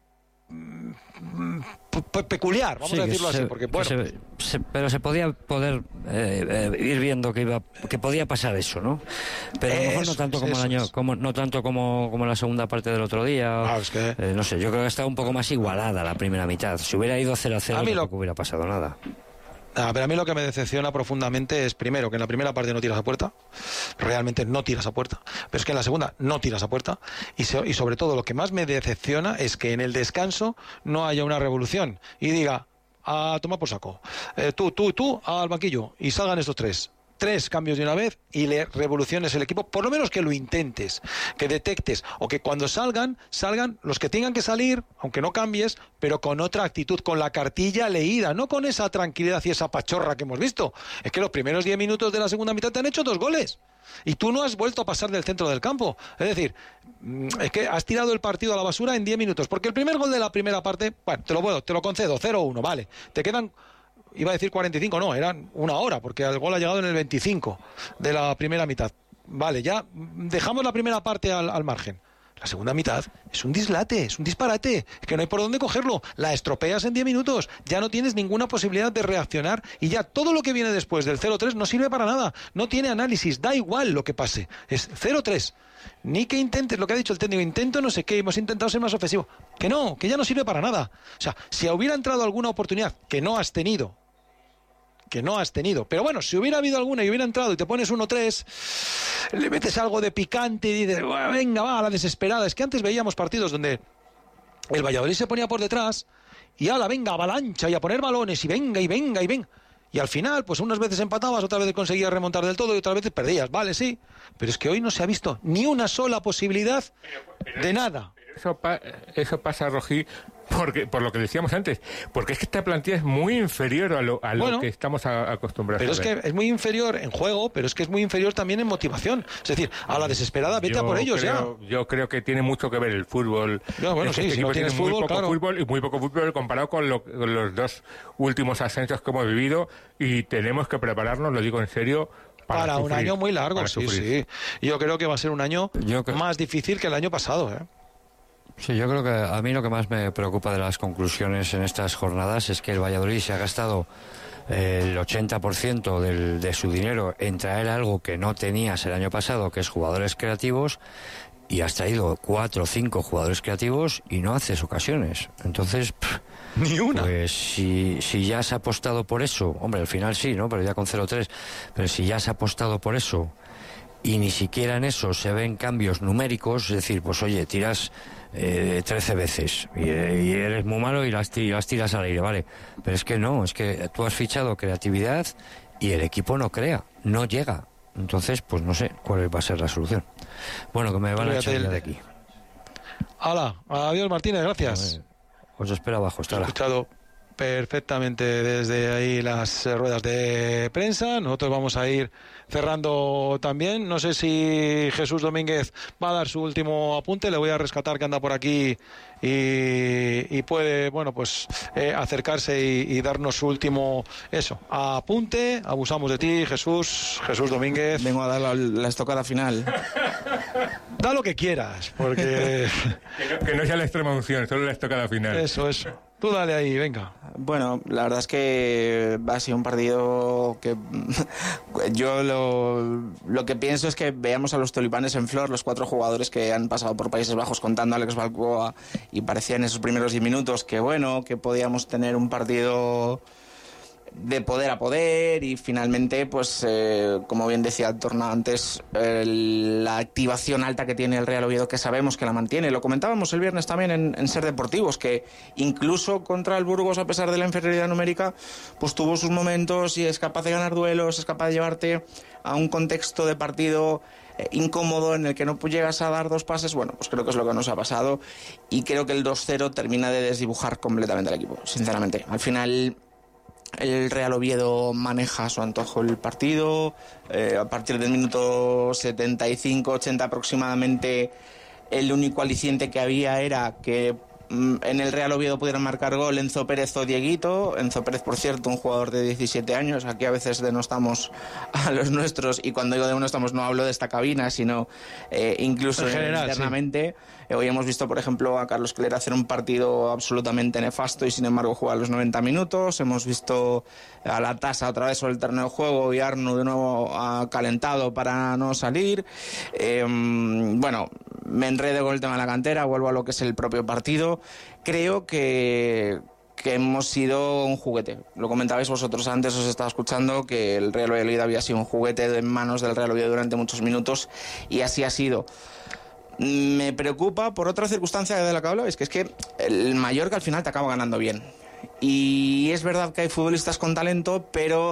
peculiar, vamos a decirlo así, porque bueno, pero se podía ir viendo que podía pasar eso, ¿no? Pero a lo mejor no tanto como el año, no tanto como la segunda parte del otro día. No sé, yo creo que estaba un poco más igualada la primera mitad. Si hubiera ido 0-0 tampoco hubiera pasado nada. Pero a mí lo que me decepciona profundamente es, primero, que en la primera parte no tiras a puerta, realmente no tiras a puerta, pero es que en la segunda no tiras a puerta, y sobre todo lo que más me decepciona es que en el descanso no haya una revolución y diga, a tomar por saco, tú al banquillo, y salgan estos 3. 3 cambios de una vez y le revoluciones el equipo, por lo menos que lo intentes, que detectes, o que cuando salgan los que tengan que salir, aunque no cambies, pero con otra actitud, con la cartilla leída, no con esa tranquilidad y esa pachorra que hemos visto. Es que los primeros 10 minutos de la segunda mitad te han hecho 2 goles. Y tú no has vuelto a pasar del centro del campo. Es decir, es que has tirado el partido a la basura en 10 minutos. Porque el primer gol de la primera parte, bueno, te lo concedo, 0-1, vale. Te quedan, iba a decir 45, no, eran 1 hora, porque el gol ha llegado en el 25 de la primera mitad. Vale, ya dejamos la primera parte al margen. La segunda mitad es un dislate, es un disparate, es que no hay por dónde cogerlo. La estropeas en 10 minutos, ya no tienes ninguna posibilidad de reaccionar y ya todo lo que viene después del 0-3 no sirve para nada, no tiene análisis, da igual lo que pase, es 0-3. Ni que intentes, lo que ha dicho el técnico, intento no sé qué, hemos intentado ser más ofensivo. Que no, que ya no sirve para nada. O sea, si hubiera entrado alguna oportunidad que no has tenido, pero bueno, si hubiera habido alguna y hubiera entrado y te pones 1-3, le metes algo de picante y dices, venga, va, a la desesperada. Es que antes veíamos partidos donde el Valladolid se ponía por detrás y ala, venga, avalancha y a poner balones y venga, y venga, y venga. Y al final, pues unas veces empatabas, otras veces conseguías remontar del todo y otras veces perdías, vale, sí. Pero es que hoy no se ha visto ni una sola posibilidad de nada. Eso pasa, Rojí, porque por lo que decíamos antes, porque es que esta plantilla es muy inferior a lo que estamos acostumbrados pero a ver. Pero es que es muy inferior en juego, pero es que es muy inferior también en motivación. Es decir, a la desesperada, vete a por ellos Yo creo que tiene mucho que ver el fútbol. Bueno, sí, si no tienes fútbol, claro. Fútbol y muy poco fútbol comparado con los 2 últimos ascensos que hemos vivido, y tenemos que prepararnos, lo digo en serio, para un año muy largo, sí. Yo creo que va a ser un año más difícil que el año pasado, ¿eh? Sí, yo creo que a mí lo que más me preocupa de las conclusiones en estas jornadas es que el Valladolid se ha gastado el 80% de su dinero en traer algo que no tenías el año pasado, que es jugadores creativos, y has traído 4 o 5 jugadores creativos y no haces ocasiones. Entonces, ni una. Pues si ya has apostado por eso, hombre, al final sí, ¿no? Pero ya con 0-3, pero si ya has apostado por eso y ni siquiera en eso se ven cambios numéricos, es decir, pues oye, tiras 13 veces y eres muy malo y las tiras al aire, vale, pero es que no, es que tú has fichado creatividad y el equipo no crea, no llega. Entonces, pues no sé cuál va a ser la solución. Bueno, que me van a echar ya de aquí. Hala, adiós Martínez, gracias. Os espero abajo, hasta ahora. Escuchado perfectamente desde ahí las ruedas de prensa. Nosotros vamos a ir cerrando también. No sé si Jesús Domínguez va a dar su último apunte. Le voy a rescatar, que anda por aquí y puede, bueno, pues acercarse y darnos su último apunte. Abusamos de ti, Jesús Domínguez. Vengo a dar la estocada final. Da lo que quieras, porque que no sea la extrema unción, solo la estocada final. Eso. Tú dale ahí, venga. Bueno, la verdad es que ha sido un partido que yo lo que pienso es que veamos a los tulipanes en flor, los 4 jugadores que han pasado por Países Bajos, contando a Alex Balboa, y parecía en esos primeros 10 minutos que que podíamos tener un partido de poder a poder, y finalmente, pues como bien decía Torna antes, la activación alta que tiene el Real Oviedo, que sabemos que la mantiene. Lo comentábamos el viernes también en Ser Deportivos, que incluso contra el Burgos, a pesar de la inferioridad numérica, pues tuvo sus momentos y es capaz de ganar duelos, es capaz de llevarte a un contexto de partido incómodo en el que no llegas a dar 2 pases. Bueno, pues creo que es lo que nos ha pasado, y creo que el 2-0 termina de desdibujar completamente al equipo, sinceramente. Al final el Real Oviedo maneja a su antojo el partido. A partir del minuto 75-80 aproximadamente, el único aliciente que había era que en el Real Oviedo pudieran marcar gol Enzo Pérez o Dieguito. Enzo Pérez, por cierto, un jugador de 17 años. Aquí a veces denostamos a los nuestros, y cuando digo denostamos no hablo de esta cabina, sino incluso internamente. Sí. Hoy hemos visto, por ejemplo, a Carlos Cler hacer un partido absolutamente nefasto y sin embargo jugar los 90 minutos. Hemos visto a la tasa otra vez sobre el terreno de juego y Arnu de nuevo calentado para no salir. Bueno, me enredo con el tema de la cantera, vuelvo a lo que es el propio partido. Creo que hemos sido un juguete. Lo comentabais vosotros antes, os estaba escuchando, que el Real Valladolid había sido un juguete en manos del Real Oviedo durante muchos minutos, y así ha sido. Me preocupa por otra circunstancia de la que hablabais, que es que el Mallorca al final te acaba ganando bien. Y es verdad que hay futbolistas con talento, pero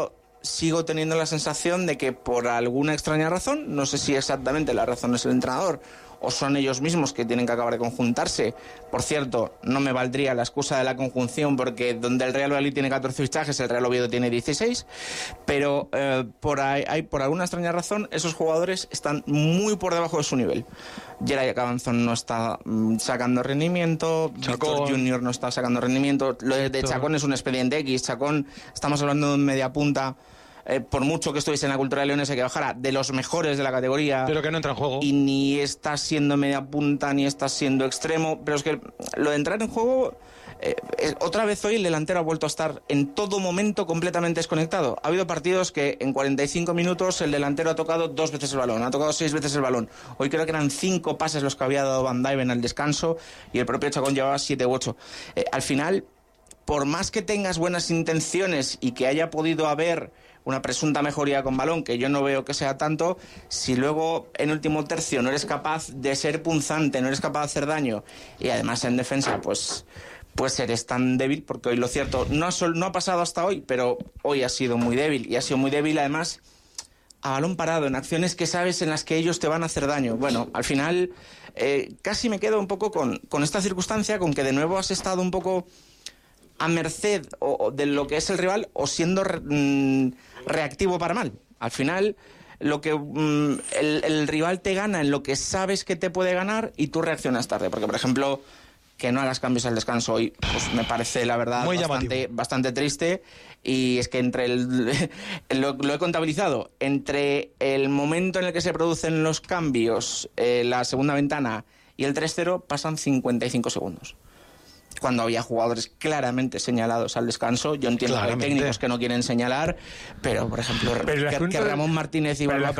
sigo teniendo la sensación de que por alguna extraña razón, no sé si exactamente la razón es el entrenador o son ellos mismos que tienen que acabar de conjuntarse. Por cierto, no me valdría la excusa de la conjunción, porque donde el Real Valladolid tiene 14 fichajes, el Real Oviedo tiene 16, pero por alguna extraña razón esos jugadores están muy por debajo de su nivel. Geray Cabanzón no está sacando rendimiento, Víctor Junior no está sacando rendimiento, lo de Chacón es un expediente X. Chacón, estamos hablando de un media punta, por mucho que estuviese en la Cultural Leonesa, que bajara de los mejores de la categoría, pero que no entra en juego, y ni está siendo media punta ni está siendo extremo. Pero es que lo de entrar en juego, otra vez hoy el delantero ha vuelto a estar en todo momento completamente desconectado. Ha habido partidos que en 45 minutos el delantero ha tocado 2 veces el balón, ha tocado 6 veces el balón. Hoy creo que eran 5 pases los que había dado Van Dijven al descanso y el propio Chacón llevaba 7 u 8. Al final, por más que tengas buenas intenciones y que haya podido haber una presunta mejoría con balón, que yo no veo que sea tanto, si luego en último tercio no eres capaz de ser punzante, no eres capaz de hacer daño, y además en defensa pues eres tan débil, porque hoy lo cierto, no ha pasado hasta hoy, pero hoy ha sido muy débil, y ha sido muy débil además a balón parado, en acciones que sabes en las que ellos te van a hacer daño. Bueno, al final casi me quedo un poco con esta circunstancia, con que de nuevo has estado un poco a merced de lo que es el rival, o siendo reactivo para mal. Al final, lo que el rival te gana en lo que sabes que te puede ganar y tú reaccionas tarde. Porque, por ejemplo, que no hagas cambios al descanso hoy, pues me parece, la verdad, bastante triste. Y es que lo he contabilizado, entre el momento en el que se producen los cambios, la segunda ventana y el 3-0, pasan 55 segundos. Cuando había jugadores claramente señalados al descanso. Yo entiendo que hay técnicos que no quieren señalar, pero por ejemplo que Ramón Martínez y Balboa,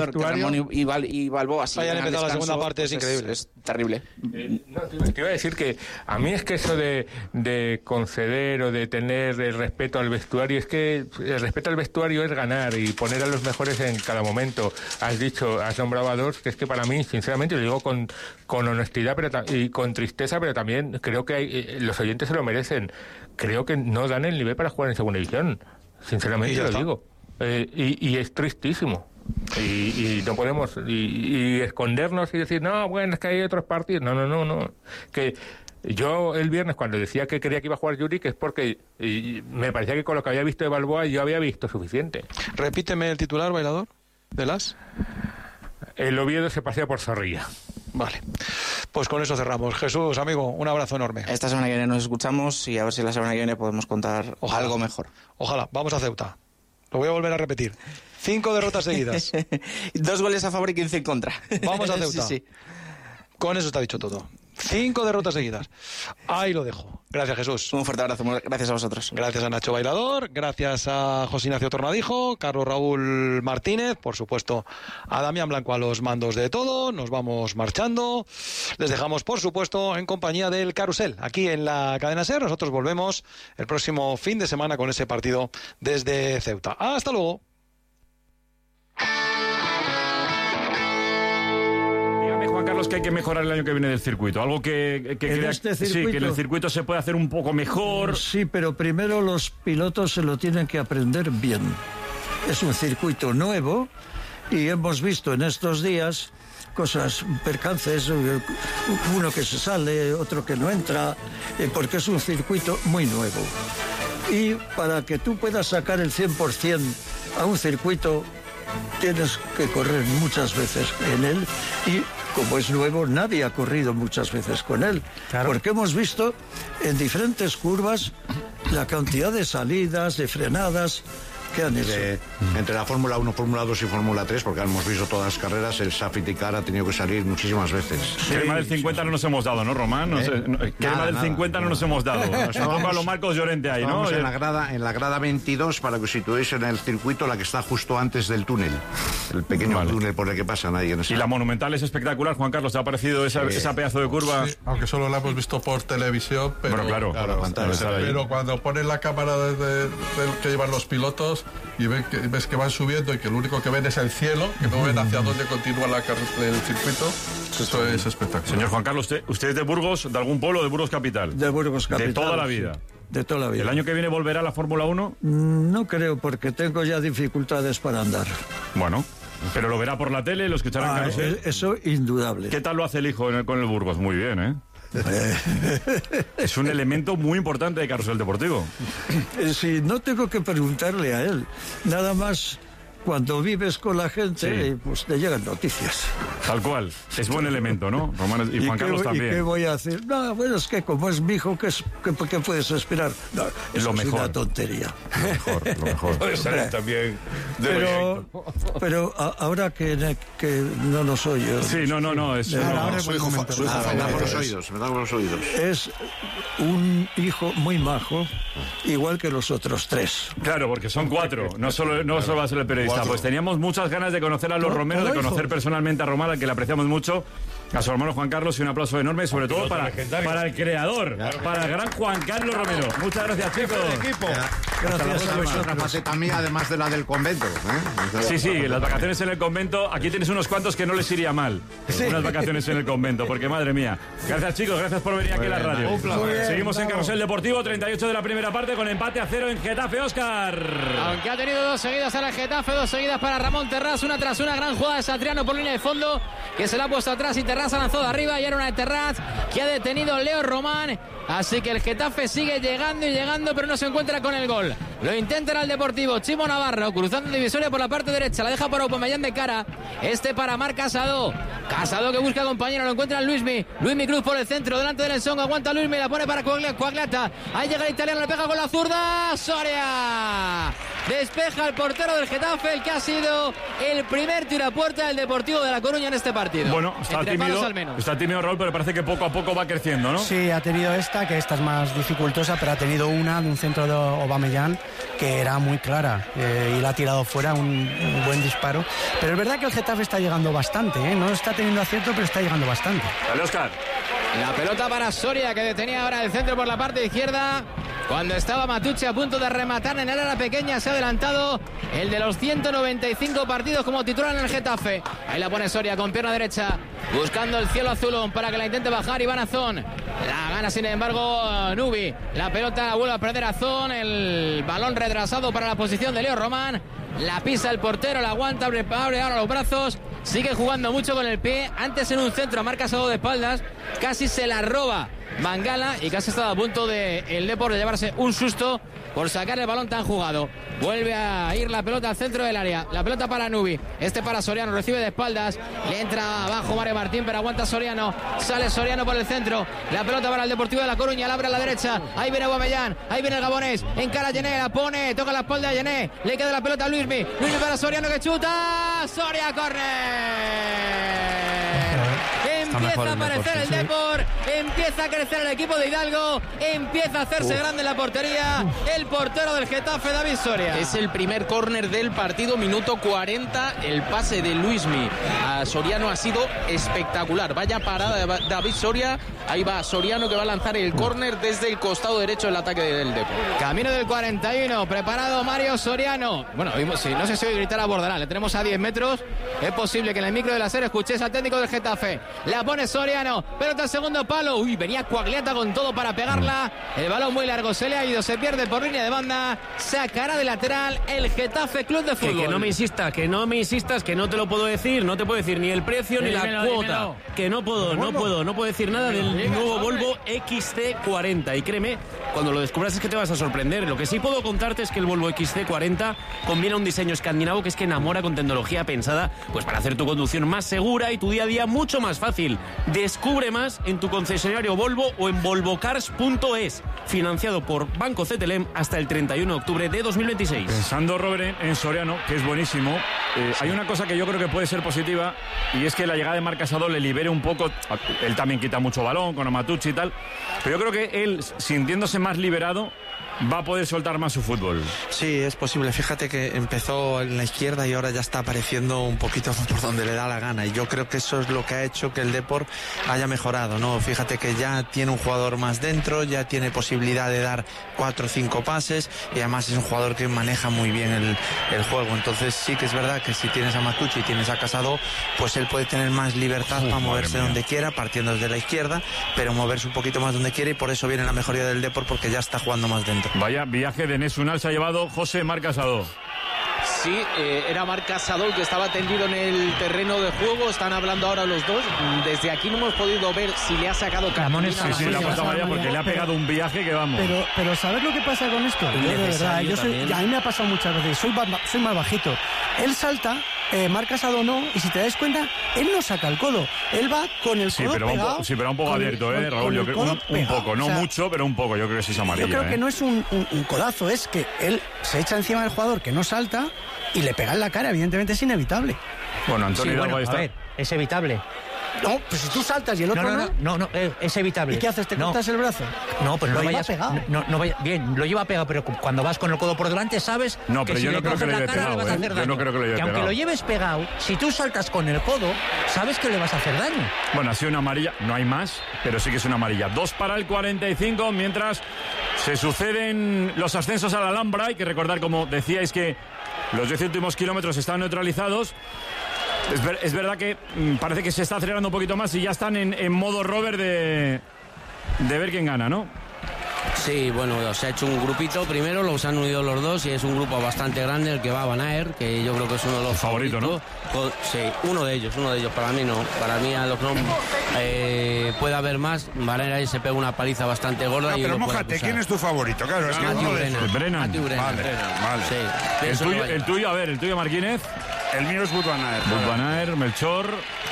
y Balboa hayan empezado la segunda parte, es increíble, es terrible. No, te iba a decir que a mí es que eso de conceder o de tener el respeto al vestuario, es que el respeto al vestuario es ganar y poner a los mejores en cada momento. Has nombrado a 2, que es que para mí, sinceramente, lo digo con honestidad y con tristeza, pero también creo que los oyentes se lo merecen. Creo que no dan el nivel para jugar en segunda división, sinceramente lo digo, y es tristísimo, y no podemos y escondernos y decir no, bueno, es que hay otros partidos. No, que yo el viernes cuando decía que creía que iba a jugar Yuri, que es porque me parecía que con lo que había visto de Balboa yo había visto suficiente. Repíteme el titular, bailador, de las... El Oviedo se pasea por Zorrilla. Vale, pues con eso cerramos. Jesús, amigo, un abrazo enorme. Esta semana que viene nos escuchamos y a ver si la semana que viene podemos contar algo mejor. Ojalá. Vamos a Ceuta. Lo voy a volver a repetir. 5 derrotas seguidas. 2 goles a favor y 15 en contra. Vamos a Ceuta. Sí. Con eso está dicho todo. 5 derrotas seguidas. Ahí lo dejo. Gracias, Jesús. Un fuerte abrazo. Gracias a vosotros. Gracias a Nacho Bailador. Gracias a José Ignacio Tornadijo, Carlos Raúl Martínez, por supuesto a Damián Blanco a los mandos de todo. Nos vamos marchando. Les dejamos, por supuesto, en compañía del Carrusel, aquí en la cadena SER. Nosotros volvemos el próximo fin de semana con ese partido desde Ceuta. Hasta luego. Juan Carlos, que hay que mejorar el año que viene del circuito. Algo que crea, este circuito, sí, que en el circuito se puede hacer un poco mejor. Sí, pero primero los pilotos se lo tienen que aprender bien. Es un circuito nuevo y hemos visto en estos días cosas, percances, uno que se sale, otro que no entra, porque es un circuito muy nuevo. Y para que tú puedas sacar el 100% a un circuito, tienes que correr muchas veces en él, y como es nuevo, nadie ha corrido muchas veces con él. Claro. Porque hemos visto en diferentes curvas la cantidad de salidas, de frenadas que han hecho. Entre la Fórmula 1, Fórmula 2 y Fórmula 3, porque hemos visto todas las carreras, el Safety Car ha tenido que salir muchísimas veces. Sí, Crema del 50 no nos hemos dado, ¿no, Román? Crema del 50 no nos hemos dado. Nos pongo a los Marcos Llorente ahí, ¿no? En la grada 22, para que os situéis en el circuito, la que está justo antes del túnel. El pequeño túnel por el que pasa nadie. Y la Monumental es espectacular, Juan Carlos. ¿Te ha parecido esa pedazo de curva? Sí, aunque solo la hemos visto por televisión, pero... Bueno, claro. Pero cuando ponen la cámara que llevan los pilotos y ves que van subiendo y que lo único que ven es el cielo, que no ven hacia dónde continúa el circuito, esto es espectacular. Señor Juan Carlos, ¿usted es de Burgos, de algún pueblo, de Burgos capital? De Burgos capital. De toda la vida. de toda la vida. ¿El año que viene volverá a la Fórmula 1? No creo, porque tengo ya dificultades para andar. Bueno, pero lo verá por la tele, lo escuchará en Carrusel. Eso indudable. ¿Qué tal lo hace el hijo con el Burgos? Muy bien, ¿eh? Es un elemento muy importante de Carrusel Deportivo. Sí, no tengo que preguntarle a él. Nada más cuando vives con la gente, pues te llegan noticias. Tal cual. Es buen elemento, ¿no? Román y Juan Carlos también. ¿Y qué voy a hacer? No, bueno, es que como es mi hijo, ¿qué puedes esperar? No, eso lo mejor. Es una tontería. Lo mejor. Puede ser también. Pero ahora que no nos oye. Sí, no. Es, su hijo me da por los oídos. Es un hijo muy majo, igual que los otros 3. Claro, porque son 4. No solo va a ser el periodista. Pues teníamos muchas ganas de conocer a los Romero, de conocer personalmente a Román, al que le apreciamos mucho, a su hermano Juan Carlos, y un aplauso enorme, sobre todo para el creador, para el gran Juan Carlos Romero. Muchas gracias, chicos. Gracias. Otra faceta mía, además de la del convento. Sí, las vacaciones en el convento. Aquí tienes unos cuantos que no les iría mal. Unas vacaciones en el convento, porque madre mía. Gracias, chicos, gracias por venir aquí a la radio. Seguimos en Carrusel Deportivo, 38 de la primera parte, con empate a 0 en Getafe, Óscar. Aunque ha tenido 2 seguidas a la Getafe, 2 seguidas para Ramón Terrás, una tras una, gran jugada de Satriano por línea de fondo, que se la ha puesto atrás y Terrás ha lanzado de arriba, y era una de Terrás que ha detenido Leo Román. Así que el Getafe sigue llegando, pero no se encuentra con el gol. Lo intenta el Deportivo. Chimo Navarro cruzando divisoria por la parte derecha, la deja para Aubameyang de cara. Para Marc Casado que busca compañero, lo encuentra Luismi Cruz por el centro, delante del Ensong, aguanta Luismi, la pone para Coagliata. Ahí llega el italiano, le pega con la zurda. Soria despeja el portero del Getafe, el que ha sido el primer tiro a puerta del Deportivo de La Coruña en este partido. Bueno, está tímido Raúl, pero parece que poco a poco va creciendo, ¿no? Sí, ha tenido que esta es más dificultosa, pero ha tenido una de un centro de Aubameyang que era muy clara, y la ha tirado fuera, un buen disparo. Pero es verdad que el Getafe está llegando bastante, no está teniendo acierto, pero está llegando bastante. Dale, Óscar. La pelota para Soria, que detenía ahora el centro por la parte izquierda. Cuando estaba Matucci a punto de rematar en el área pequeña, se ha adelantado el de los 195 partidos como titular en el Getafe. Ahí la pone Soria con pierna derecha, buscando el cielo azulón para que la intente bajar Iván Azón. La gana, sin embargo, Nubi. La pelota la vuelve a perder Azón. El balón retrasado para la posición de Leo Román. La pisa el portero, la aguanta, abre ahora los brazos. Sigue jugando mucho con el pie. Antes en un centro a Marc Casado de espaldas, casi se la roba Mangala y casi estaba a punto de el Depor de llevarse un susto por sacar el balón tan jugado. Vuelve a ir la pelota al centro del área. La pelota para Nubi. Para Soriano. Recibe de espaldas. Le entra abajo Mario Martín, pero aguanta Soriano. Sale Soriano por el centro. La pelota para el Deportivo de La Coruña. La abre a la derecha. Ahí viene Aubameyang. Ahí viene el gabonés. Encara a Yené. La pone. Toca la espalda de Yené. Le queda la pelota a Luismi. Luismi para Soriano, que chuta. Soria corre. Empieza a aparecer el Depor, empieza a crecer el equipo de Hidalgo, empieza a hacerse grande en la portería el portero del Getafe, David Soria. Es el primer córner del partido, minuto 40, el pase de Luismi a Soriano ha sido espectacular. Vaya parada de David Soria, ahí va Soriano, que va a lanzar el córner desde el costado derecho del ataque del Depor. Camino del 41, preparado Mario Soriano. Bueno, sí, no sé si hoy gritar a Bordalás, le tenemos a 10 metros, es posible que en el micro de la serie escuchéis al técnico del Getafe. La pone Soriano, pelota al segundo palo. Uy, venía Coagliata con todo para pegarla. El balón muy largo, se le ha ido, se pierde por línea de banda. Sacará de lateral el Getafe Club de Fútbol. Que no me insistas, que no te lo puedo decir. No te puedo decir ni el precio ni la cuota. Que no puedo decir nada del nuevo Volvo XC40. Y créeme, cuando lo descubras es que te vas a sorprender. Lo que sí puedo contarte es que el Volvo XC40 combina un diseño escandinavo que es que enamora, con tecnología pensada pues para hacer tu conducción más segura y tu día a día mucho más fácil. Descubre más en tu concesionario Volvo o en volvocars.es, financiado por Banco CTLM hasta el 31 de octubre de 2026. Pensando, Robert, en Soriano, que es buenísimo, hay una cosa que yo creo que puede ser positiva, y es que la llegada de Marc Casado le libere un poco. Él también quita mucho balón con Amatucci y tal, pero yo creo que él, sintiéndose más liberado, va a poder soltar más su fútbol. Sí, es posible. Fíjate que empezó en la izquierda y ahora ya está apareciendo un poquito por donde le da la gana. Y yo creo que eso es lo que ha hecho que el Depor Depor haya mejorado, ¿no? Fíjate que ya tiene un jugador más dentro, ya tiene posibilidad de dar 4 o 5 pases y además es un jugador que maneja muy bien el juego. Entonces sí que es verdad que si tienes a Matucci y tienes a Casado, pues él puede tener más libertad para moverse donde quiera, partiendo desde la izquierda, pero moverse un poquito más donde quiere, y por eso viene la mejoría del Depor, porque ya está jugando más dentro. Vaya viaje de Enes Unal se ha llevado José Marc Casado. Sí, era Marc Casado el que estaba tendido en el terreno de juego. Están hablando ahora los dos. Desde aquí no hemos podido ver si le ha sacado cartulina. Sí, la puerta María, porque le ha pegado un viaje que vamos. Pero ¿sabes lo que pasa con esto? De verdad, a mí me ha pasado muchas veces. Soy más bajito. Él salta, Marc Casado no, y si te das cuenta, él no saca el codo. Él va con el codo pegado. Pero un poco abierto, Raúl. Yo creo un poco, no mucho, pero un poco. Yo creo que sí es amarilla. Yo creo que no es un codazo, es que él se echa encima del jugador que no salta y le pega en la cara. Evidentemente es inevitable. Bueno, Antonio Hidalgo ahí está. A ver, es evitable. No, pues si tú saltas y el otro no, es evitable. ¿Y qué haces? ¿Te cortas el brazo? No, pero lo lleva pegado. Bien, lo lleva pegado, pero cuando vas con el codo por delante sabes pero que si yo no creo que le lleve pegado, vas a hacer daño. Yo no creo que le lleve aunque pegado. lo lleves pegado, si tú saltas con el codo, sabes que le vas a hacer daño. Bueno, ha sido una amarilla, no hay más, pero sí que es una amarilla. 2 para el 45, mientras se suceden los ascensos a la Alhambra. Hay que recordar, como decíais, que los 10 últimos kilómetros están neutralizados. Es verdad que parece que se está acelerando un poquito más y ya están en modo Robert de ver quién gana, ¿no? Sí, bueno, se ha hecho un grupito primero, los han unido los dos y es un grupo bastante grande el que va a Van Aert, que yo creo que es uno de los favoritos, ¿no? Sí, uno de ellos, para mí no. Para mí a los no puede haber más. Van Aert ahí se pega una paliza bastante gorda. No, pero mójate, ¿quién es tu favorito? Claro, es que Brennan. Vale. El tuyo, Marquínez. El mío es Wout van Aert. Wout van Aert, Melchor.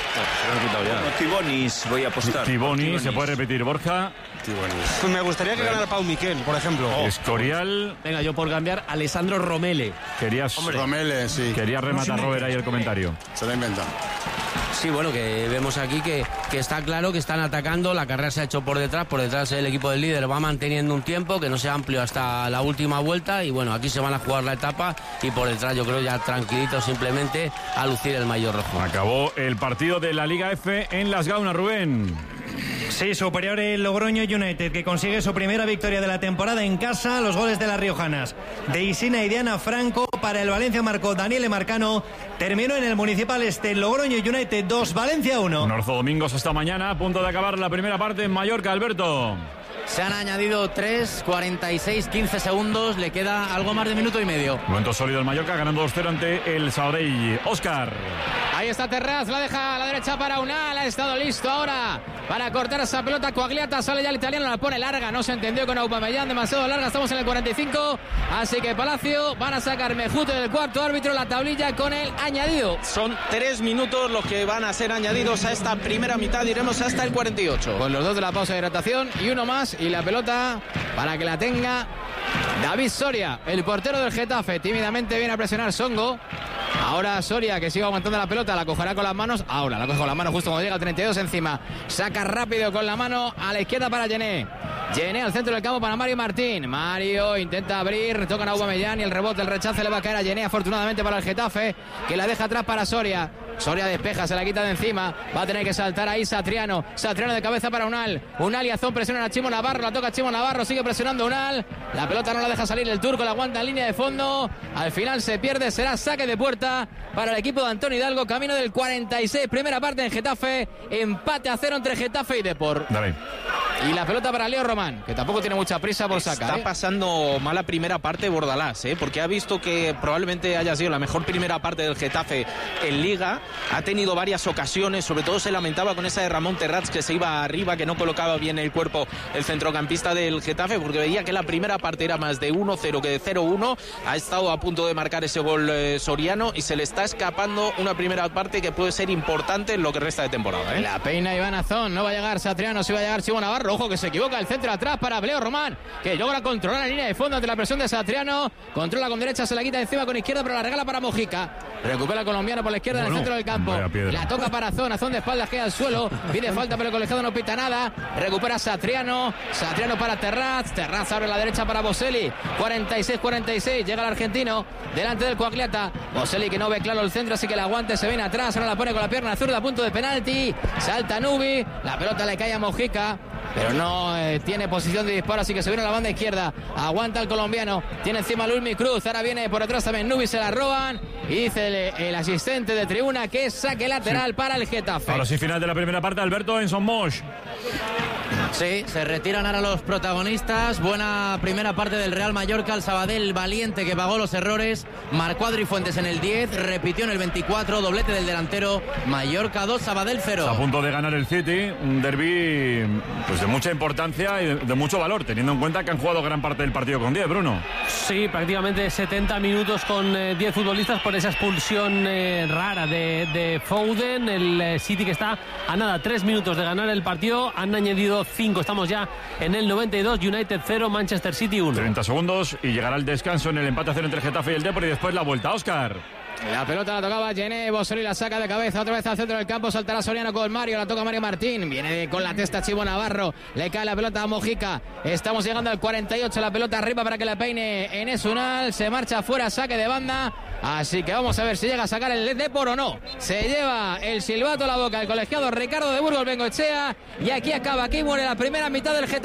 Tibonis, voy a apostar. Tibonis, se puede repetir, Borja. Pues me gustaría que ganara Pau Miquel, por ejemplo. Escorial. Venga, yo por cambiar, Alessandro Romele. Romele, sí. Quería rematar Robert ahí el comentario. Se lo inventa. Sí, bueno, que vemos aquí que está claro que están atacando, la carrera se ha hecho por detrás el equipo del líder va manteniendo un tiempo que no sea amplio hasta la última vuelta y bueno, aquí se van a jugar la etapa y por detrás yo creo ya tranquilito simplemente a lucir el maillot rojo. Acabó el partido de la Liga F en Las Gaunas, Rubén. Sí, superior el Logroño United, que consigue su primera victoria de la temporada en casa. Los goles de las riojanas de Isina y Diana Franco. Para el Valencia marcó Daniele Marcano. Terminó en el Municipal Este Logroño United 2, Valencia 1. Norzo Domingos hasta mañana, a punto de acabar la primera parte en Mallorca, Alberto. Se han añadido 3, 46, 15 segundos. Le queda algo más de minuto y medio. Momento sólido el Mallorca, ganando 2-0 ante el Sabadell. Óscar. Ahí está Terraz, la deja a la derecha para Unal. Ha estado listo ahora para cortar esa pelota. Coagliata, sale ya el italiano, la pone larga. No se entendió con Aubameyang, demasiado larga. Estamos en el 45. Así que Palacio van a sacar Mejute del cuarto árbitro. La tablilla con el añadido. Son 3 minutos los que van a ser añadidos a esta primera mitad. Iremos hasta el 48. Con los dos de la pausa de hidratación y uno más. Y la pelota para que la tenga David Soria, el portero del Getafe. Tímidamente viene a presionar Songo. Ahora Soria, que sigue aguantando la pelota, la cogerá con las manos. Ahora la coge con las manos justo cuando llega el 32 encima. Saca rápido con la mano a la izquierda para Gené. Gené al centro del campo para Mario Martín. Mario intenta abrir, tocan a Aubameyang y el rebote, el rechace le va a caer a Gené, afortunadamente para el Getafe, que la deja atrás para Soria. Soria despeja, se la quita de encima. Va a tener que saltar ahí Satriano. Satriano de cabeza para Unal. Unal y Azón presionan a Chimo Navarro. La toca Chimo Navarro. Sigue presionando Unal. La pelota no la deja salir el turco. La aguanta en línea de fondo. Al final se pierde. Será saque de puerta para el equipo de Antonio Hidalgo. Camino del 46. Primera parte en Getafe. Empate a 0 entre Getafe y Depor. Dale. Y la pelota para Leo Román, que tampoco tiene mucha prisa por sacar. Está pasando mala primera parte Bordalás, porque ha visto que probablemente haya sido la mejor primera parte del Getafe en Liga. Ha tenido varias ocasiones, sobre todo se lamentaba con esa de Ramón Terrats, que se iba arriba, que no colocaba bien el cuerpo el centrocampista del Getafe, porque veía que la primera parte era más de 1-0 que de 0-1. Ha estado a punto de marcar ese gol Soriano y se le está escapando una primera parte que puede ser importante en lo que resta de temporada. La peina Iván Azón, no va a llegar Satriano, sí va a llegar Chimo Navarro. Ojo que se equivoca, el centro atrás para Leo Román, que logra controlar la línea de fondo ante la presión de Satriano. Controla con derecha, se la quita encima con izquierda, pero la regala para Mojica. Recupera el colombiano por la izquierda en el centro del del campo. La toca para Zona de espaldas, queda al suelo. Pide falta, pero el colegiado no pita nada. Recupera Satriano para Terraz abre la derecha para Boselli. 46-46, llega el argentino delante del Coagliata. Boselli que no ve claro el centro, así que el aguante se viene atrás. Ahora la pone con la pierna zurda a punto de penalti. Salta Nubi, la pelota le cae a Mojica, pero no tiene posición de disparo, así que se viene a la banda izquierda. Aguanta el colombiano, tiene encima Luismi Cruz. Ahora viene por detrás también Nubi, se la roban. Y dice el asistente de tribuna que es saque lateral para el Getafe. Ahora sí, final de la primera parte, Alberto, en Son Moix. Sí, se retiran ahora los protagonistas. Buena primera parte del Real Mallorca. El Sabadell valiente que pagó los errores. Marcó Adri Fuentes en el 10, repitió en el 24, doblete del delantero. Mallorca 2, Sabadell 0. Está a punto de ganar el City, un derbi pues de mucha importancia y de mucho valor, teniendo en cuenta que han jugado gran parte del partido con 10, Bruno. Sí, prácticamente 70 minutos con 10 futbolistas por esa expulsión rara de Foden. El City que está a nada, 3 minutos de ganar el partido. Han añadido 5, estamos ya en el 92. United 0, Manchester City 1. 30 segundos y llegará el descanso en el empate a 0 entre el Getafe y el Depor, y después la vuelta. Óscar. La pelota la tocaba Gené, Boselli la saca de cabeza, otra vez al centro del campo, saltará Soriano con Mario, la toca Mario Martín, viene con la testa Chivo Navarro, le cae la pelota a Mojica, estamos llegando al 48, la pelota arriba para que la peine Enes Unal, se marcha fuera, saque de banda, así que vamos a ver si llega a sacar el Depor o no. Se lleva el silbato a la boca el colegiado Ricardo de Burgos Bengoechea, y aquí acaba, aquí muere la primera mitad del Getafe.